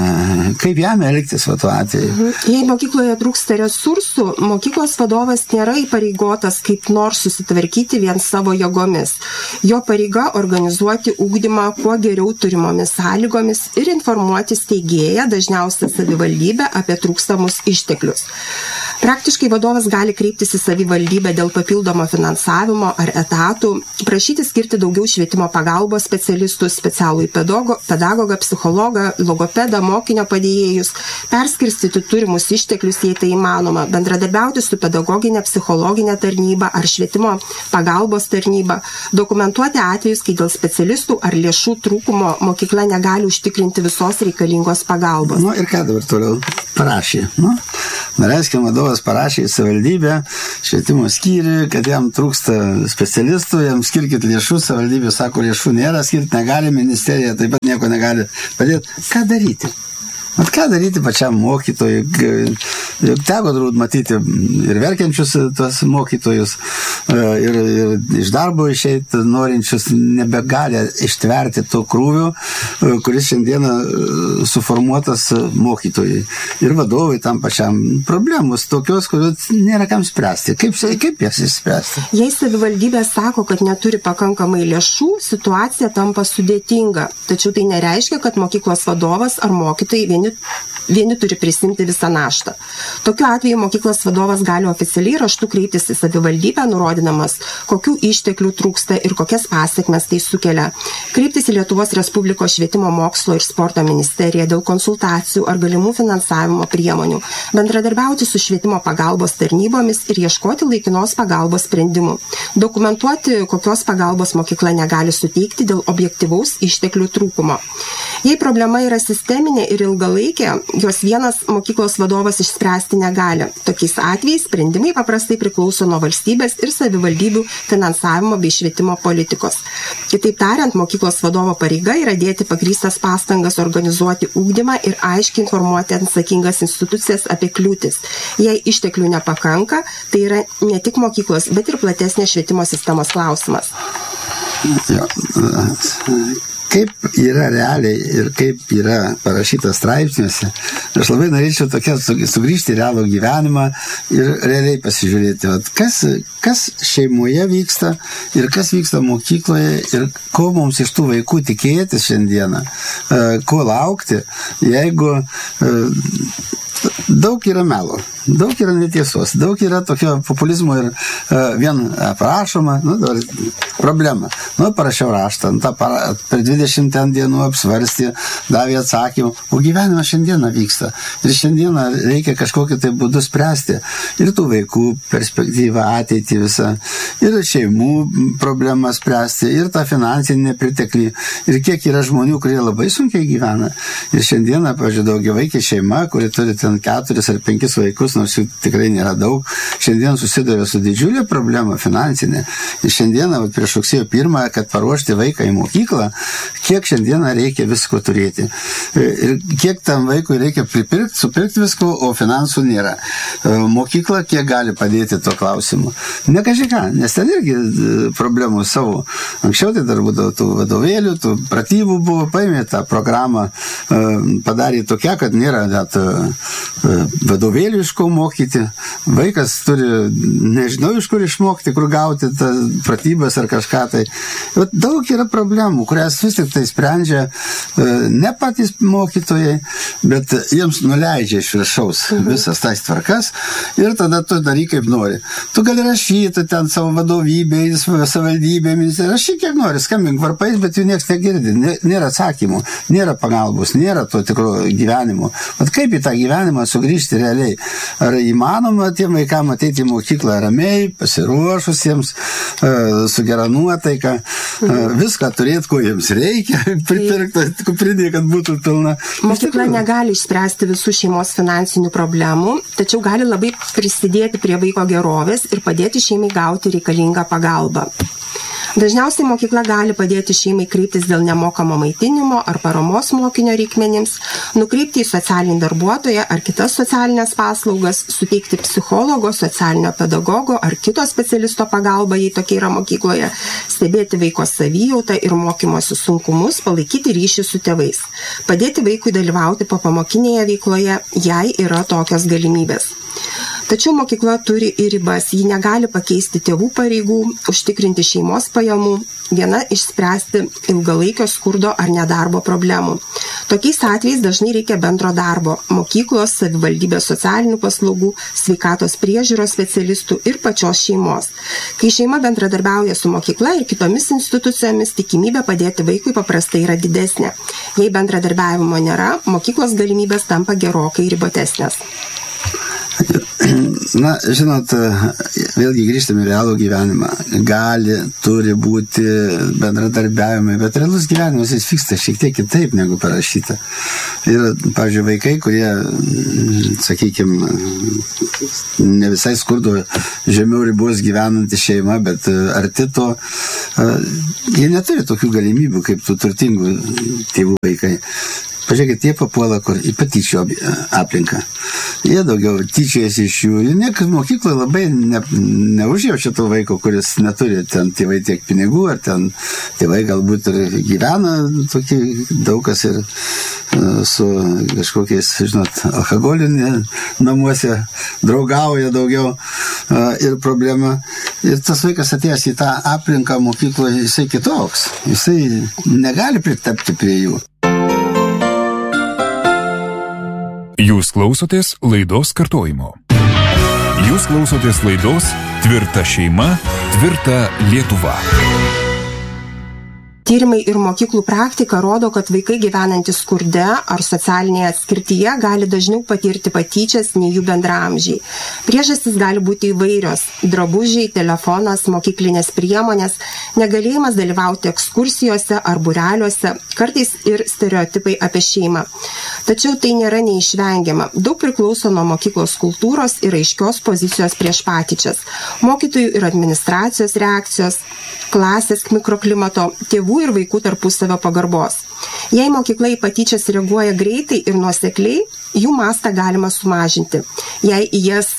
jam elgtis va tuo atveju. Jei mokykloje trūksta resursų, mokyklos vadovas nėra įpareigotas kaip nors susitvarkyti vien savo jėgomis. Jo pareiga organizuoti ugdymą kuo geriau turimomis sąlygomis ir informuoti steigėją, dažniausiai savivaldybę, apie trūkstamus išteklius. Praktiškai vadovas gali kreiptis į savivaldybę dėl papildomo finansavimo ar etatų, prašyti skirti daugiau švietimo pagalbos specialistų, specialų pedagogą, psichologą, logopedą, mokinio padėjėjus, perskirstyti turimus išteklius, jei tai įmanoma, bendradarbiauti su pedagoginė, psichologinė tarnyba ar švietimo pagalbos tarnyba, dokumentuoti atvejus, kai dėl specialistų ar lėšų trūkumo mokykla negali užtikrinti visos reikalingos pagalbos. Ir ką dabar toliau parašė? Reiškia, vadovas parašė į savivaldybę, švietimo skyrių, kad jam trūksta specialistų, jam skirkit lėšų, savivaldybė sako, lėšų nėra, skirti negali, ministerija taip pat nieko negali padėti. Ką daryti? Ką daryti pačiam mokytojui? Teko turbūt matyti ir verkiančius tuos mokytojus, ir iš darbo išeiti norinčius nebegali ištverti to krūvio, kuris šiandieną suformuotas mokytojui. Ir vadovai tam pačiam problemos tokios, kurios nėra kam spręsti. Kaip jas išspręsti? Jei savivaldybė sako, kad neturi pakankamai lėšų, situacija tampa sudėtinga. Tačiau tai nereiškia, kad mokyklos vadovas ar mokytojai vieni turi prisimti visą naštą. Tokiu atveju mokyklos vadovas gali oficialiai raštu kreiptis į savivaldybę, nurodydamas, kokių išteklių trūksta ir kokias pasekmes tai sukelia. Kreiptis į Lietuvos Respublikos švietimo mokslo ir sporto ministeriją dėl konsultacijų ar galimų finansavimo priemonių, bendradarbiauti su švietimo pagalbos tarnybomis ir ieškoti laikinos pagalbos sprendimų. Dokumentuoti, kokios pagalbos mokykla negali suteikti dėl objektyvaus išteklių trūkumo. Jei problema yra sisteminė ir ilgalaikė, jos vienas mokyklos vadovas išspręsti negali. Tokiais atvejais sprendimai paprastai priklauso nuo valstybės ir savivaldybių finansavimo bei švietimo politikos. Kitaip tariant, mokyklos vadovo pareiga yra dėti pagrįstas pastangas organizuoti ugdymą ir aiškiai informuoti atsakingas institucijas apie kliūtis. Jei išteklių nepakanka, tai yra ne tik mokyklos, bet ir platesnė švietimo sistemos klausimas. Kaip yra realiai ir kaip yra parašyta straipsniuose, aš labai norėčiau sugrįžti į realų gyvenimą ir realiai pasižiūrėti, kas šeimoje vyksta ir kas vyksta mokykloje ir ko mums iš tų vaikų tikėtis šiandieną, ko laukti, jeigu daug yra melo, daug yra netiesos, daug yra tokio populizmo ir vien aprašoma, problema. Parašiau raštą, per 20 dienų apsvarstė, davė atsakymų, o gyvenimas šiandieną vyksta. Ir šiandieną reikia kažkokiu tai būdu spręsti. Ir tų vaikų perspektyvą, ateitį visą, ir šeimų problemą spręsti, ir tą finansinį nepriteklių. Ir kiek yra žmonių, kurie labai sunkiai gyvena. Ir šiandieną, pavyzdžiui, daugiavaikė šeima, kuri turi ten 4 ar 5 vaikus, nors jų tikrai nėra daug, šiandien susiduria su didžiulė problema finansinė. Ir šiandieną, prieš rugsėjo 1, kad paruošti vaiką į mokyklą, kiek šiandieną reikia visko turėti. Ir kiek tam vaikui reikia supirkti visko, o finansų nėra. Mokykla kiek gali padėti tuo klausimu. Ne kažką, nes ten irgi problemų savo. Anksčiau tai dar būdavo tų vadovėlių, tų pratybų buvo, paėmė tą programą, padarė tokia, kad nėra net vadovėlių iš ko mokyti. Vaikas turi, nežinau iš kur išmokti, kur gauti tas pratybas ar kažką tai. Daug yra problemų, kurias vis tik tai sprendžia ne patys mokytojai, bet jiems nuleidžia iš viršaus visas tais tvarkas ir tada tu daryk kaip nori. Tu gali rašyti ten savo vadovybę, savivaldybę, rašyk kiek nori, skambink varpais, bet jų nieks negirdi, nėra atsakymų, nėra pagalbos, nėra to tikro gyvenimo. Bet kaip į tą gyvenimą sugrįžti realiai? Ar įmanoma tiem vaikam ateiti į mokyklą ramiai, pasiruošusiems, su gera nuotaika, viską turėti, ko jiems reikia, pripirkti kuprinį, kad būtų pilna. Mokykla negali išspręsti visų šeimos finansinių problemų, tačiau gali labai prisidėti prie vaiko gerovės ir padėti šeimai gauti reikalingą pagalbą. Dažniausiai mokykla gali padėti šeimai kreiptis dėl nemokamo maitinimo ar paramos mokinio reikmenims, nukreipti į socialinį darbuotoją ar kitas socialinės paslaugas, suteikti psichologo, socialinio pedagogo ar kito specialisto pagalbą, jei tokia yra mokykloje, stebėti vaiko savijautą ir mokymosi sunkumus, palaikyti ryšį su tėvais, padėti vaikui dalyvauti popamokinėje veikloje, jei yra tokios galimybės. Tačiau mokykla turi ir ribas, ji negali pakeisti tėvų pareigų, užtikrinti šeimos pajamų, viena išspręsti ilgalaikio skurdo ar nedarbo problemų. Tokiais atvejais dažnai reikia bendro darbo – mokyklos, savivaldybės socialinių paslaugų, sveikatos priežiūros specialistų ir pačios šeimos. Kai šeima bendradarbiauja su mokykla ir kitomis institucijomis, tikimybė padėti vaikui paprastai yra didesnė. Jei bendradarbiavimo nėra, mokyklos galimybės tampa gerokai ribotesnės. Na, žinot, vėlgi grįžtame į realų gyvenimą. Gali, turi būti bendradarbiavimai, bet realus gyvenimas jis vyksta šiek tiek kitaip negu parašyta. Yra, pavyzdžiui, vaikai, kurie, sakykime, ne visai skurdo žemiau ribos gyvenanti šeima, bet arti to, jie neturi tokių galimybių kaip tų turtingų tėvų vaikai. Pažiūrėkit, jie papuola kur į patyčių aplinką. Jie daugiau tyčiojasi iš jų. Ir niekas mokykloje labai neužjaučia to vaiko, kuris neturi ten tėvai tiek pinigų, ar ten tėvai galbūt ir gyvena tokį daug kas ir su kažkokiais, žinot, alkoholinė namuose draugauja daugiau ir problema. Ir tas vaikas atėjęs į tą aplinką mokykloje, jisai kitoks. Jisai negali pritapti prie jų. Jūs klausotės laidos kartojimo. Jūs klausotės laidos Tvirta šeima, tvirta Lietuva. Tyrimai ir mokyklų praktika rodo, kad vaikai gyvenantys skurde ar socialinėje atskirtyje gali dažniau patirti patyčias nei jų bendraamžiai. Priežastys gali būti įvairios – drabužiai, telefonas, mokyklinės priemonės, negalėjimas dalyvauti ekskursijose ar būreliuose, kartais ir stereotipai apie šeimą. Tačiau tai nėra neišvengiama. Daug priklauso nuo mokyklos kultūros ir aiškios pozicijos prieš patyčias, mokytojų ir administracijos reakcijos, klasės mikroklimato, tėvų ir vaikų tarpusavio pagarbos. Jei mokykla į patyčias reaguoja greitai ir nuosekliai, jų mastą galima sumažinti. Jei į jas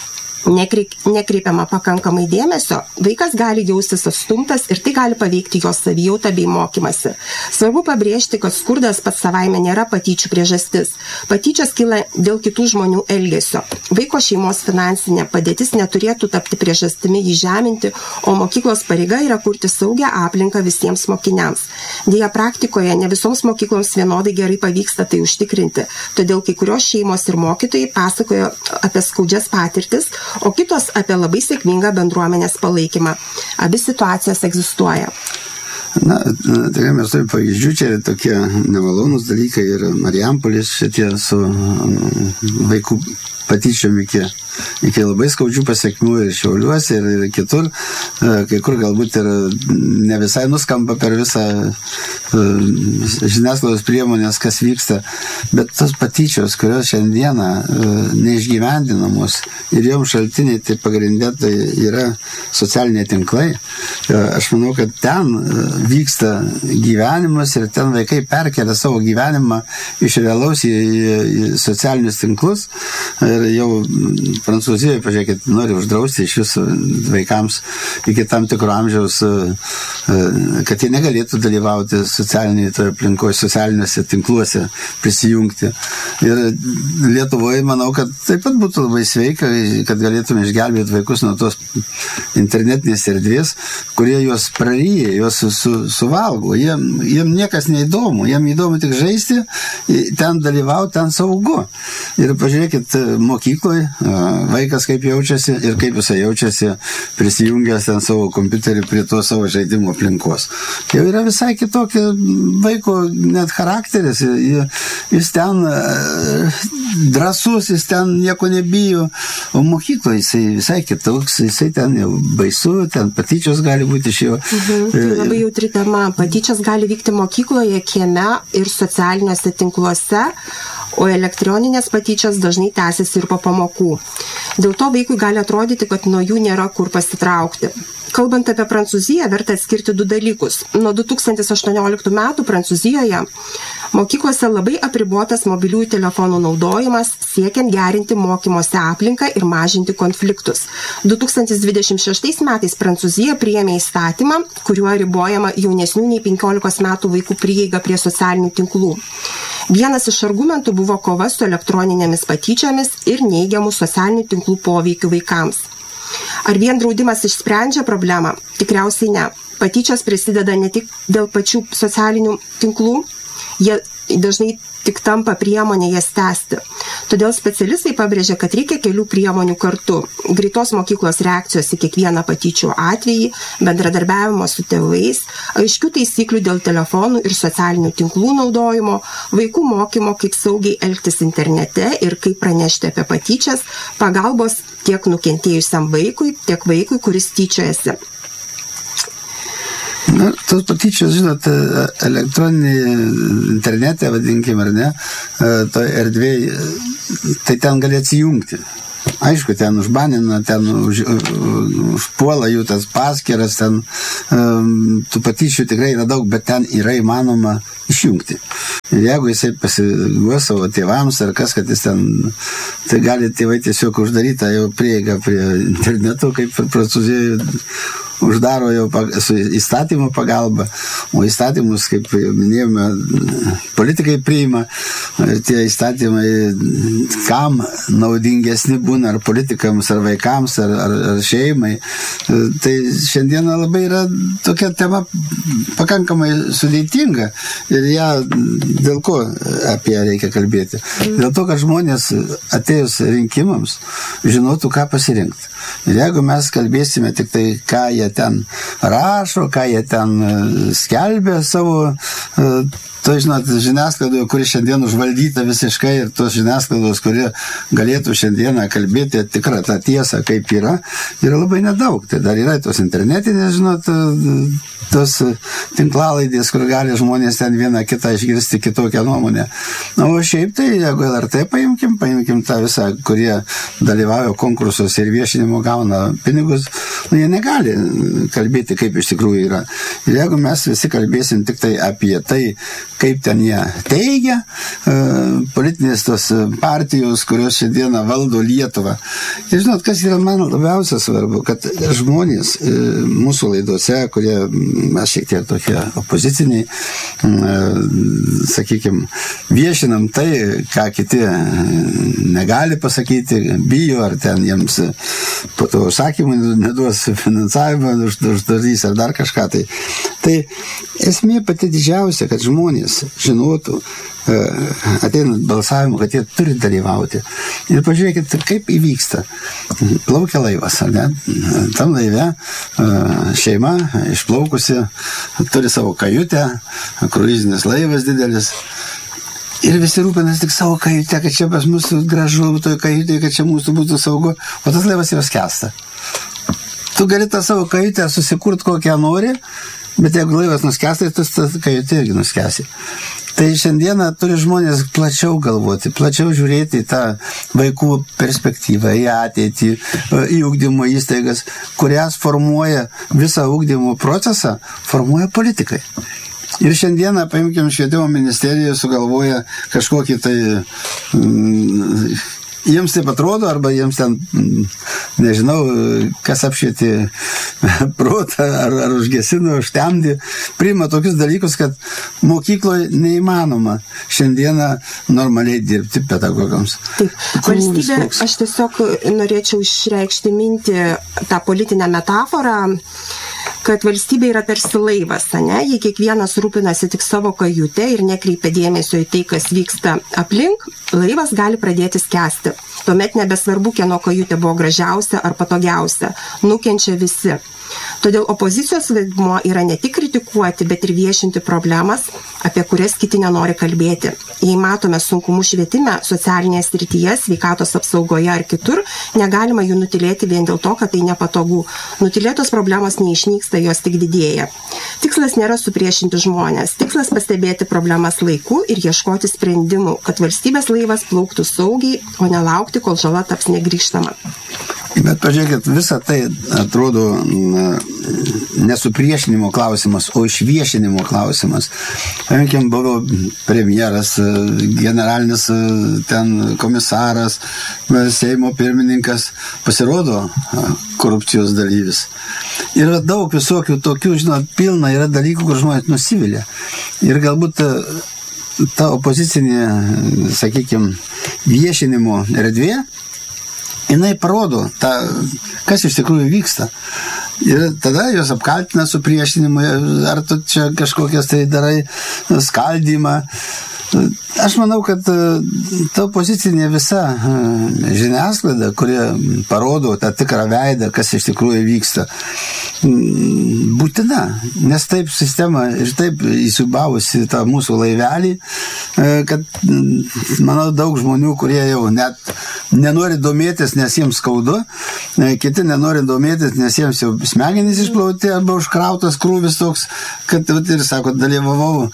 nekreipiama pakankamai dėmesio, vaikas gali jaustis atstumtas ir tai gali paveikti jo savijautą bei mokymasi. Svarbu pabrėžti, kad skurdas pats savaime nėra patyčių priežastis. Patyčios kyla dėl kitų žmonių elgesio. Vaiko šeimos finansinė padėtis neturėtų tapti priežastimi jį žeminti, o mokyklos pareiga yra kurti saugią aplinką visiems mokiniams. Deja, praktikoje ne visoms mokykloms vienodai gerai pavyksta tai užtikrinti, todėl kai kurios šeimos ir mokytojai pasakojo apie skaudžias patirtis, o kitos apie labai sėkmingą bendruomenės palaikymą. Abi situacijos egzistuoja. Na, tikrai mes turime pavyzdžių, čia tokie nemalonus dalykai ir Marijampolės šitie su vaikų patyčiom iki labai skaudžių pasiekmių ir Šiauliuose, ir kitur, kai kur galbūt ir ne visai nuskamba per visą žiniasklaidos priemonės, kas vyksta, bet tos patyčios, kurios šiandieną neišgyvendinamos ir joms šaltiniai, tai pagrindė tai yra socialiniai tinklai. Aš manau, kad ten vyksta gyvenimas ir ten vaikai perkelia savo gyvenimą iš realaus į socialinius tinklus. Ir jau Prancūzijoje, pažiūrėkit, nori uždrausti iš jūsų vaikams iki tam tikro amžiaus, kad jie negalėtų dalyvauti socialinėje aplinkoje, socialiniuose tinkluose, prisijungti. Ir Lietuvoje, manau, kad taip pat būtų labai sveika, kad galėtume išgelbėti vaikus nuo tos internetinės erdvės, kurie juos praryja, juos suvalgo. Jiem niekas neįdomu, jiem įdomu tik žaisti, ten dalyvauti, ten saugu. Ir pažiūrėkit, mokykloje vaikas kaip jaučiasi ir kaip jisai jaučiasi prisijungęs ten savo kompiuterį prie to savo žaidimo aplinkos. Jau yra visai kitokia vaiko net charakteris, jis ten drąsus, jis ten nieko nebijo, o mokykloje jisai visai kitoks, jisai ten jau baisu, ten patyčios gali būti iš jo. Tai labai jautri tema. Patyčios gali vykti mokykloje, kieme ir socialiniuose tinkluose, o elektroninės patyčios dažnai tęsiasi ir po pamokų. Dėl to vaikui gali atrodyti, kad nuo jų nėra kur pasitraukti. Kalbant apie Prancūziją, verta atskirti du dalykus. Nuo 2018 metų Prancūzijoje mokyklose labai apribotas mobiliųjų telefonų naudojimas, siekiant gerinti mokymosi aplinką ir mažinti konfliktus. 2026 metais Prancūzija priėmė įstatymą, kuriuo ribojama jaunesnių nei 15 metų vaikų prieiga prie socialinių tinklų. Vienas iš argumentų buvo kova su elektroninėmis patyčiomis ir neigiamų socialinių tinklų poveikių vaikams. Ar vien draudimas išsprendžia problemą? Tikriausiai ne. Patyčios prisideda ne tik dėl pačių socialinių tinklų, jie dažnai tik tampa priemonė jas tęsti. Todėl specialistai pabrėžia, kad reikia kelių priemonių kartu. Greitos mokyklos reakcijos į kiekvieną patyčių atvejį, bendradarbiavimo su tėvais, aiškių taisyklių dėl telefonų ir socialinių tinklų naudojimo, vaikų mokymo, kaip saugiai elgtis internete ir kaip pranešti apie patyčias, pagalbos tiek nukentėjusiam vaikui, tiek vaikui, kuris tyčiojasi. Na, tos patyčios, žinot, elektroninėje internete, vadinkim, ar ne, to erdvėj, tai ten gali atsijungti. Aišku, ten užbanina, ten užpuola jų tas paskyras, ten tų patyčių tikrai yra daug, bet ten yra įmanoma išjungti. Ir jeigu jisai pasiguos savo tėvams ar kas, kad jis ten, tai gali tėvai tiesiog uždarytą jau prieigą prie interneto, kaip Prancūzijoje uždaro jau su įstatymo pagalba, o įstatymus, kaip minėjome, politikai priima, ir tie įstatymai kam naudingesni būna, ar politikams, ar vaikams, ar šeimai. Tai šiandieną labai yra tokia tema pakankamai sudėtinga ir ją dėl ko apie ją reikia kalbėti? Dėl to, kad žmonės atėjus rinkimams žinotų, ką pasirinkti. Ir jeigu mes kalbėsime tik tai, ką jie ten rašo, ką jie ten skelbia savo, to, žinot, žiniasklaidoje, kuri šiandien užvaldyta visiškai, ir tos žiniasklaidos, kurie galėtų šiandieną kalbėti tikrą tą tiesą, kaip yra labai nedaug. Tai dar yra tos internetinės, žinot, tos tinklalaidės, kur gali žmonės ten vieną kitą išgirsti kitokią nuomonę. O šiaip tai, jeigu LRT paimkim tą visą, kurie dalyvauja konkursuose ir viešinimo gauna pinigus, jie negali kalbėti, kaip iš tikrųjų yra. Ir jeigu mes visi kalbėsim tik tai apie tai, kaip ten jie teigia, politinės tos partijos, kurios šiandieną valdo Lietuvą. Ir žinot, kas yra man labiausia svarbu, kad žmonės mūsų laidose, kurie mes šiek tiek tokie opoziciniai, sakykime, viešinam tai, ką kiti negali pasakyti, bijo, ar ten jiems po to užsakymai neduos finansavimą, uždarys ar dar kažką. Tai esmė pati didžiausia, kad žmonės žinotų, ateinant balsavimu, kad jie turi dalyvauti. Ir pažiūrėkit, kaip įvyksta. Plaukia laivas, ar ne? Tam laive šeima išplaukusi, turi savo kajutę, kruizinis laivas didelis. Ir visi rūpinasi tik savo kajutę, kad čia pas mus gražu, toj kajutė, kad čia mūsų būtų saugu, o tas laivas jau skęsta. Tu gali tą savo kajutę susikurt kokią nori, bet jeigu laivas nuskęsta, tai tas kajutė irgi nuskęsi. Tai šiandieną turi žmonės plačiau galvoti, plačiau žiūrėti į tą vaikų perspektyvą, į ateitį, į ugdymo įstaigas, kurias formuoja visą ugdymo procesą, formuoja politikai. Ir šiandieną, paimkim, švietimo ministerija sugalvoja kažkokį tai jiems taip atrodo, arba jiems ten, nežinau, kas apšvietė protą, ar užgesino, užtemdė, priima tokius dalykus, kad mokykloje neįmanoma šiandieną normaliai dirbti pedagogams. Taip, valstybė, aš tiesiog norėčiau išreikšti mintį tą politinę metaforą, kad valstybė yra tarsi laivas, ne? Jei kiekvienas rūpinasi tik savo kajutę ir nekreipia dėmesio į tai, kas vyksta aplink, laivas gali pradėti skęsti. Tuomet nebesvarbu, kieno kajutė buvo gražiausia ar patogiausia. Nukenčia visi. Todėl opozicijos vaidmuo yra ne tik kritikuoti, bet ir viešinti problemas, apie kurias kiti nenori kalbėti. Jei matome sunkumų švietime, socialinėje srityje, sveikatos apsaugoje ar kitur, negalima jų nutilėti vien dėl to, kad tai nepatogu. Nutilėtos problemos neišnyksta, jos tik didėja. Tikslas nėra supriešinti žmonės. Tikslas pastebėti problemas laiku ir ieškoti sprendimų, kad valstybės laivas plauktų saugiai, o nelaukti, kol žala taps negrįžtama. Bet pažiūrėkit, visa tai atrodo nesupriešinimo klausimas, o išviešinimo klausimas. Paimkim, buvo premjeras, generalinis ten komisaras, Seimo pirmininkas, pasirodo korupcijos dalyvis. Yra daug visokių tokių, žinot, pilna yra dalykų, kur žmonės nusivilia. Ir galbūt ta opozicinė, sakykime, viešinimo erdvė, jinai parodo, kas iš tikrųjų vyksta. Ir tada jos apkaltina su priešinimu, ar tu čia kažkokias tai darai skaldymą. Aš manau, kad ta opozicinė visa žiniasklaida, kurie parodo tą tikrą veidą, kas iš tikrųjų vyksta, būtina, nes taip sistema ir taip įsiūbavusi tą mūsų laivelį, kad, manau, daug žmonių, kurie jau net nenori domėtis, nes jiems skaudu, kiti nenori domėtis, nes jiems jau smegenys išplauti arba užkrautas krūvis toks, kad ir, sako, dalyvavau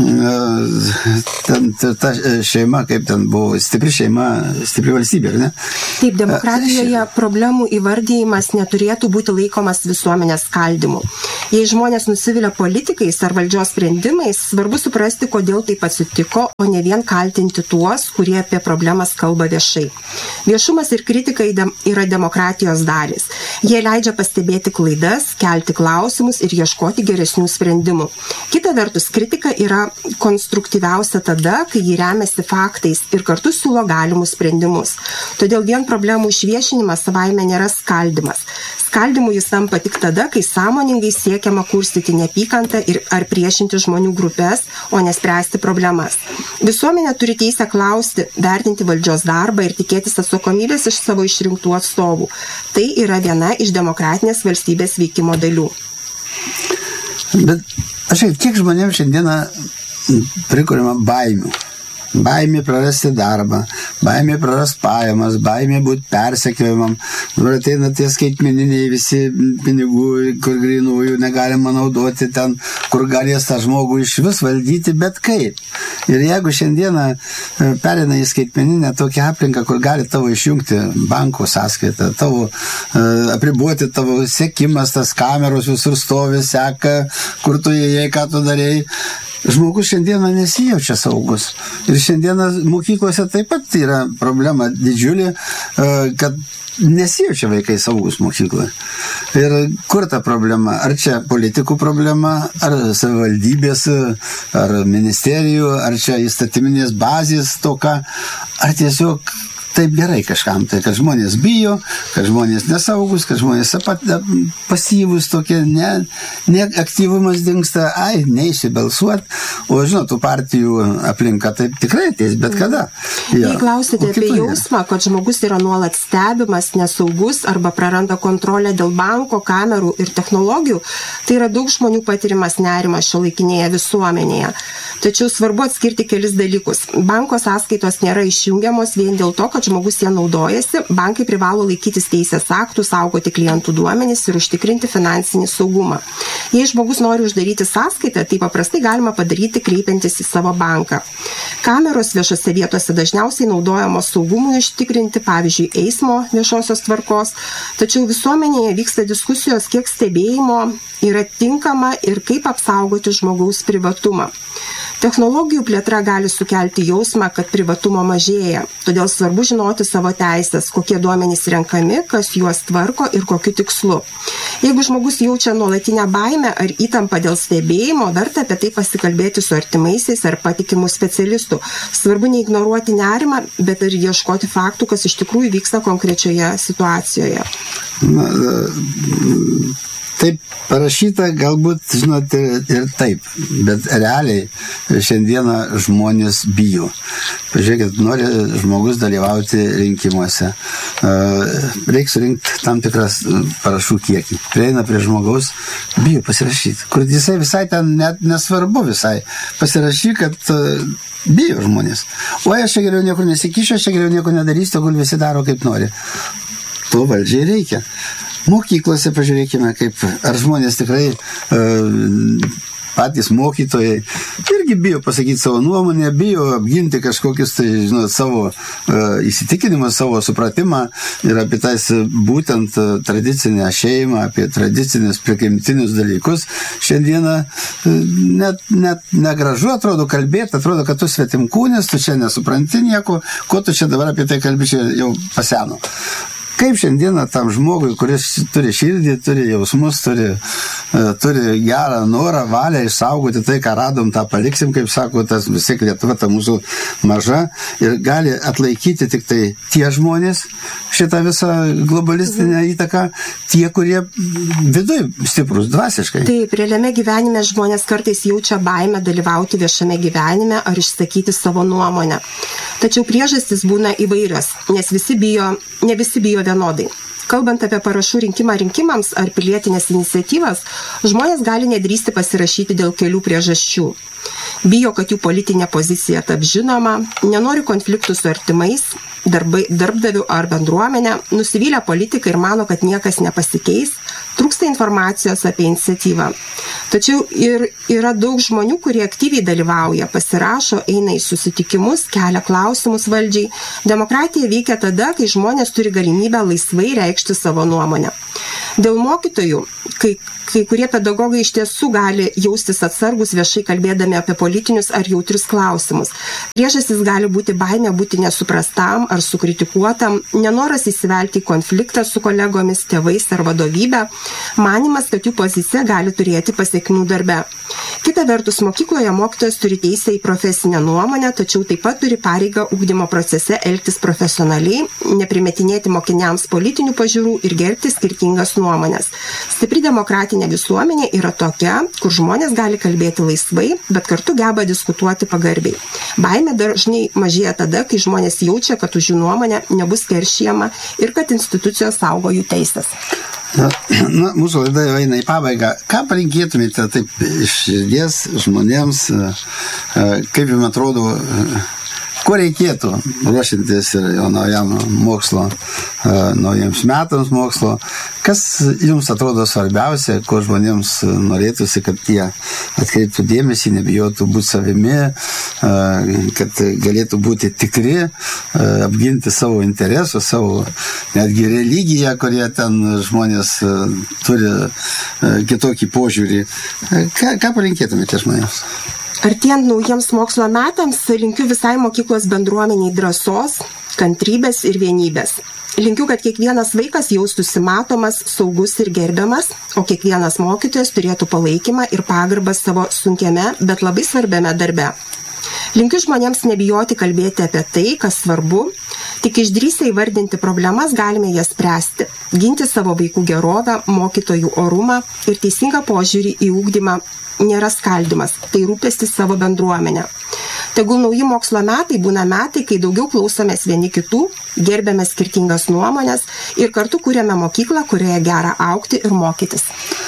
ta šeima, kaip ten buvo, stipri šeima, stipri valstybė, ar ne? Taip, demokratijoje problemų įvardyjimas neturėtų būti laikomas visuomenės skaldymu. Jei žmonės nusivilia politikais ar valdžios sprendimais, svarbu suprasti, kodėl taip atsitiko, o ne vien kaltinti tuos, kurie apie problemas kalba viešai. Viešumas ir kritika yra demokratijos dalis. Jie leidžia pastebėti klaidas, kelti klausimus ir ieškoti geresnių sprendimų. Kita vertus, kritika yra konstruktyviausia tada, kai jį remiasi faktais ir kartu siūlo galimus sprendimus. Todėl vien problemų išviešinimas savaime nėra skaldymas. Skaldymu jis tampa tik tada, kai sąmoningai siekiama kurstyti neapykantą ar priešinti žmonių grupės, o nespręsti problemas. Visuomenė turi teisę klausti, vertinti valdžios darbą ir tikėtis atsakomybės iš savo išrinktų atstovų. Tai yra viena iš demokratinės valstybės veikimo dalių. Bet aš kiek žmonėms šiandieną prikuriama baimių. Baimė prarasti darbą, baimė prarasti pajamas, baimė būti persekiojimam. Dabar ateina tie skaitmeniniai visi pinigų, kur grynųjų negalima naudoti ten, kur galės tą žmogų iš vis valdyti, bet kaip. Ir jeigu šiandieną perina į skaitmeninę tokią aplinką, kur gali tavo išjungti banko sąskaitą, tavo apriboti tavo sekimas, tas kameros visur stovi, seka, kur tu įėjai, ką tu darėjai. Žmogus šiandieną nesijaučia saugus. Ir šiandieną mokyklose taip pat yra problema didžiulė, kad nesijaučia vaikai saugus mokykloje. Ir kur ta problema? Ar čia politikų problema, ar savivaldybės, ar ministerijų, ar čia įstatyminės bazės toka, ar tiesiog taip gerai kažkam, tai kad žmonės bijo, kad žmonės nesaugus, kad žmonės pasyvus tokie, neaktyvumas dingsta, neįsi balsuot, o žinot, tų partijų aplinka taip tikrai ateis, bet kada. Jei klausite apie jausmą, kad žmogus yra nuolat stebimas, nesaugus arba praranda kontrolę dėl banko, kamerų ir technologijų, tai yra daug žmonių patirimas nerimas šiuolaikinėje visuomenėje. Tačiau svarbu atskirti kelis dalykus. Banko sąskaitos nėra išjungiamos vien dėl to, kad žmogus ją naudojasi, bankai privalo laikytis teisės aktų, saugoti klientų duomenis ir užtikrinti finansinį saugumą. Jei žmogus nori uždaryti sąskaitą, tai paprastai galima padaryti kreipiantis į savo banką. Kameros viešose vietose dažniausiai naudojamos saugumui užtikrinti, pavyzdžiui, eismo viešosios tvarkos, tačiau visuomenėje vyksta diskusijos, kiek stebėjimo yra tinkama ir kaip apsaugoti žmogaus privatumą. Technologijų plėtra gali sukelti jausmą, kad privatumo mažėja, todėl svarbu žinoti savo teisės, kokie duomenys renkami, kas juos tvarko ir kokiu tikslu. Jeigu žmogus jaučia nuolatinę baimę ar įtampą dėl stebėjimo, verta apie tai pasikalbėti su artimaisiais ar patikimų specialistų. Svarbu neignoruoti nerimą, bet ir ieškoti faktų, kas iš tikrųjų vyksta konkrečioje situacijoje. Taip parašyta, galbūt, žinot, ir taip, bet realiai šiandieną žmonės bijo. Pažiūrėkit, nori žmogus dalyvauti rinkimuose, reikia surinkti tam tikras parašų kiekį. Prieina prie žmogaus, bijo pasirašyti, kur jisai visai ten net nesvarbu visai. Pasirašy, kad bijo žmonės. O aš čia geriau niekur nesikišiu, aš čia geriau nieko nedarysiu, tegul visi daro kaip nori. To valdžiai reikia. Mokyklose pažiūrėkime, kaip, ar žmonės tikrai patys mokytojai irgi bijo pasakyti savo nuomonę, bijo apginti kažkokius tai, savo įsitikinimus, savo supratimą ir apie tais būtent tradicinę šeimą, apie tradicinius prigimtinius dalykus. Šiandieną net negražu atrodo kalbėti, atrodo, kad tu svetimkūnis, tu čia nesupranti nieko, ko tu čia dabar apie tai kalbi, čia jau paseno. Kaip šiandieną tam žmogui, kuris turi širdį, turi jausmus, turi gerą norą, valią išsaugoti tai, ką radom, tą paliksim, kaip sako, tas visi Lietuva, ta mūsų maža, ir gali atlaikyti tik tai tie žmonės šitą visą globalistinę įtaką, tie, kurie viduj stiprus dvasiškai. Taip, realiame gyvenime žmonės kartais jaučia baimę dalyvauti viešame gyvenime ar išsakyti savo nuomonę. Tačiau priežastys būna įvairios, nes ne visi bijo vienodai. Kalbant apie parašų rinkimą rinkimams ar pilietinės iniciatyvas, žmonės gali nedrįsti pasirašyti dėl kelių priežasčių. Bijo, kad jų politinė pozicija taps žinoma, nenori konfliktų su artimais, darbdaviu ar bendruomenė, nusivylę politiką ir mano, kad niekas nepasikeis, trūksta informacijos apie iniciatyvą. Tačiau ir yra daug žmonių, kurie aktyviai dalyvauja, pasirašo, eina į susitikimus, kelia klausimus valdžiai. Demokratija veikia tada, kai žmonės turi galimybę laisvai reikšti savo nuomonę. Dėl mokytojų, kai kurie pedagogai iš tiesų gali jaustis atsargus viešai kalbėdami apie politinius ar jautrius klausimus. Priežastys gali būti baimė būti nesuprastam ar sukritikuotam, nenoras įsivelti į konfliktą su kolegomis, tėvais ar vadovybė, manimas, kad jų pozicija gali turėti pasiekmių darbe. Kita vertus, mokykloje mokytojas turi teisę į profesinę nuomonę, tačiau taip pat turi pareigą ugdymo procese elgtis profesionaliai, neprimetinėti mokiniams politinių pažiūrų ir gerbti skirtingas nuomonės. Stipri demokratinė visuomenė yra tokia, kur žmonės gali kalbėti laisvai, bet kartu geba diskutuoti pagarbiai. Baimė dažnai mažėja tada, kai žmonės jaučia, kad už jų nuomonę nebus keršijama ir kad institucijos saugo jų teisės. Mūsų laida jau eina į pabaigą. Ką palinkėtumėte taip iš širdies žmonėms, kaip jums atrodo, ko reikėtų ruošintis ir jau naujam mokslo, naujiems metams mokslo? Kas jums atrodo svarbiausia, ko žmonėms norėtųsi, kad jie atkreiptų dėmesį, nebijotų būti savimi, kad galėtų būti tikri, apginti savo interesus, savo netgi religiją, kurie ten žmonės turi kitokį požiūrį. Ką palinkėtumėte žmonėms? Artėjant naujiems mokslo metams, linkiu visai mokyklos bendruomeniai drąsos, kantrybės ir vienybės. Linkiu, kad kiekvienas vaikas jaustųsi matomas, saugus ir gerbiamas, o kiekvienas mokytojas turėtų palaikymą ir pagarbą savo sunkiame, bet labai svarbiame darbe. Linkiu žmonėms nebijoti kalbėti apie tai, kas svarbu, tik išdrįsę įvardinti problemas galime jas spręsti, ginti savo vaikų gerovę, mokytojų orumą ir teisingą požiūrį į ugdymą. Nėra skaldimas, tai rūpestis savo bendruomenę. Tegul nauji mokslo metai būna metai, kai daugiau klausomės vieni kitų, gerbėme skirtingas nuomonės ir kartu kūrėme mokyklą, kurioje gera augti ir mokytis.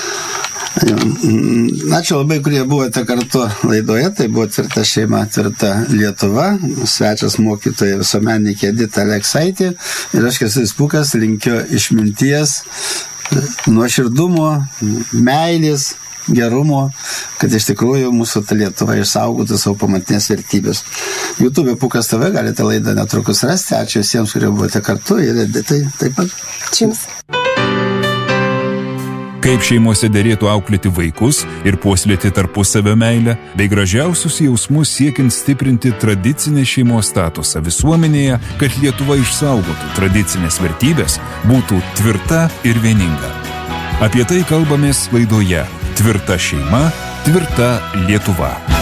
Ačiū labai, kurie buvote kartu laidoje. Tai buvo Tvirta šeima, tvirta Lietuva. Svečias mokytoja visuomenininkė Edita Aleksaitė. Ir aš, Kęstutis Pūkas, linkiu išminties, nuoširdumo, meilės, gerumo, kad iš tikrųjų mūsų Lietuva išsaugotų savo pamatinės vertybės. YouTube Pūkas TV galite laidą netrukus rasti. Ačiū visiems, kurie buvote kartu ir Editai taip pat. Ačiū Jums. Kaip šeimose derėtų auklėti vaikus ir puoselėti tarpusavio meilę, bei gražiausius jausmus siekiant stiprinti tradicinę šeimos statusą visuomenėje, kad Lietuva išsaugotų tradicinės vertybės, būtų tvirta ir vieninga. Apie tai kalbamės laidoje Tvirta šeima, tvirta Lietuva.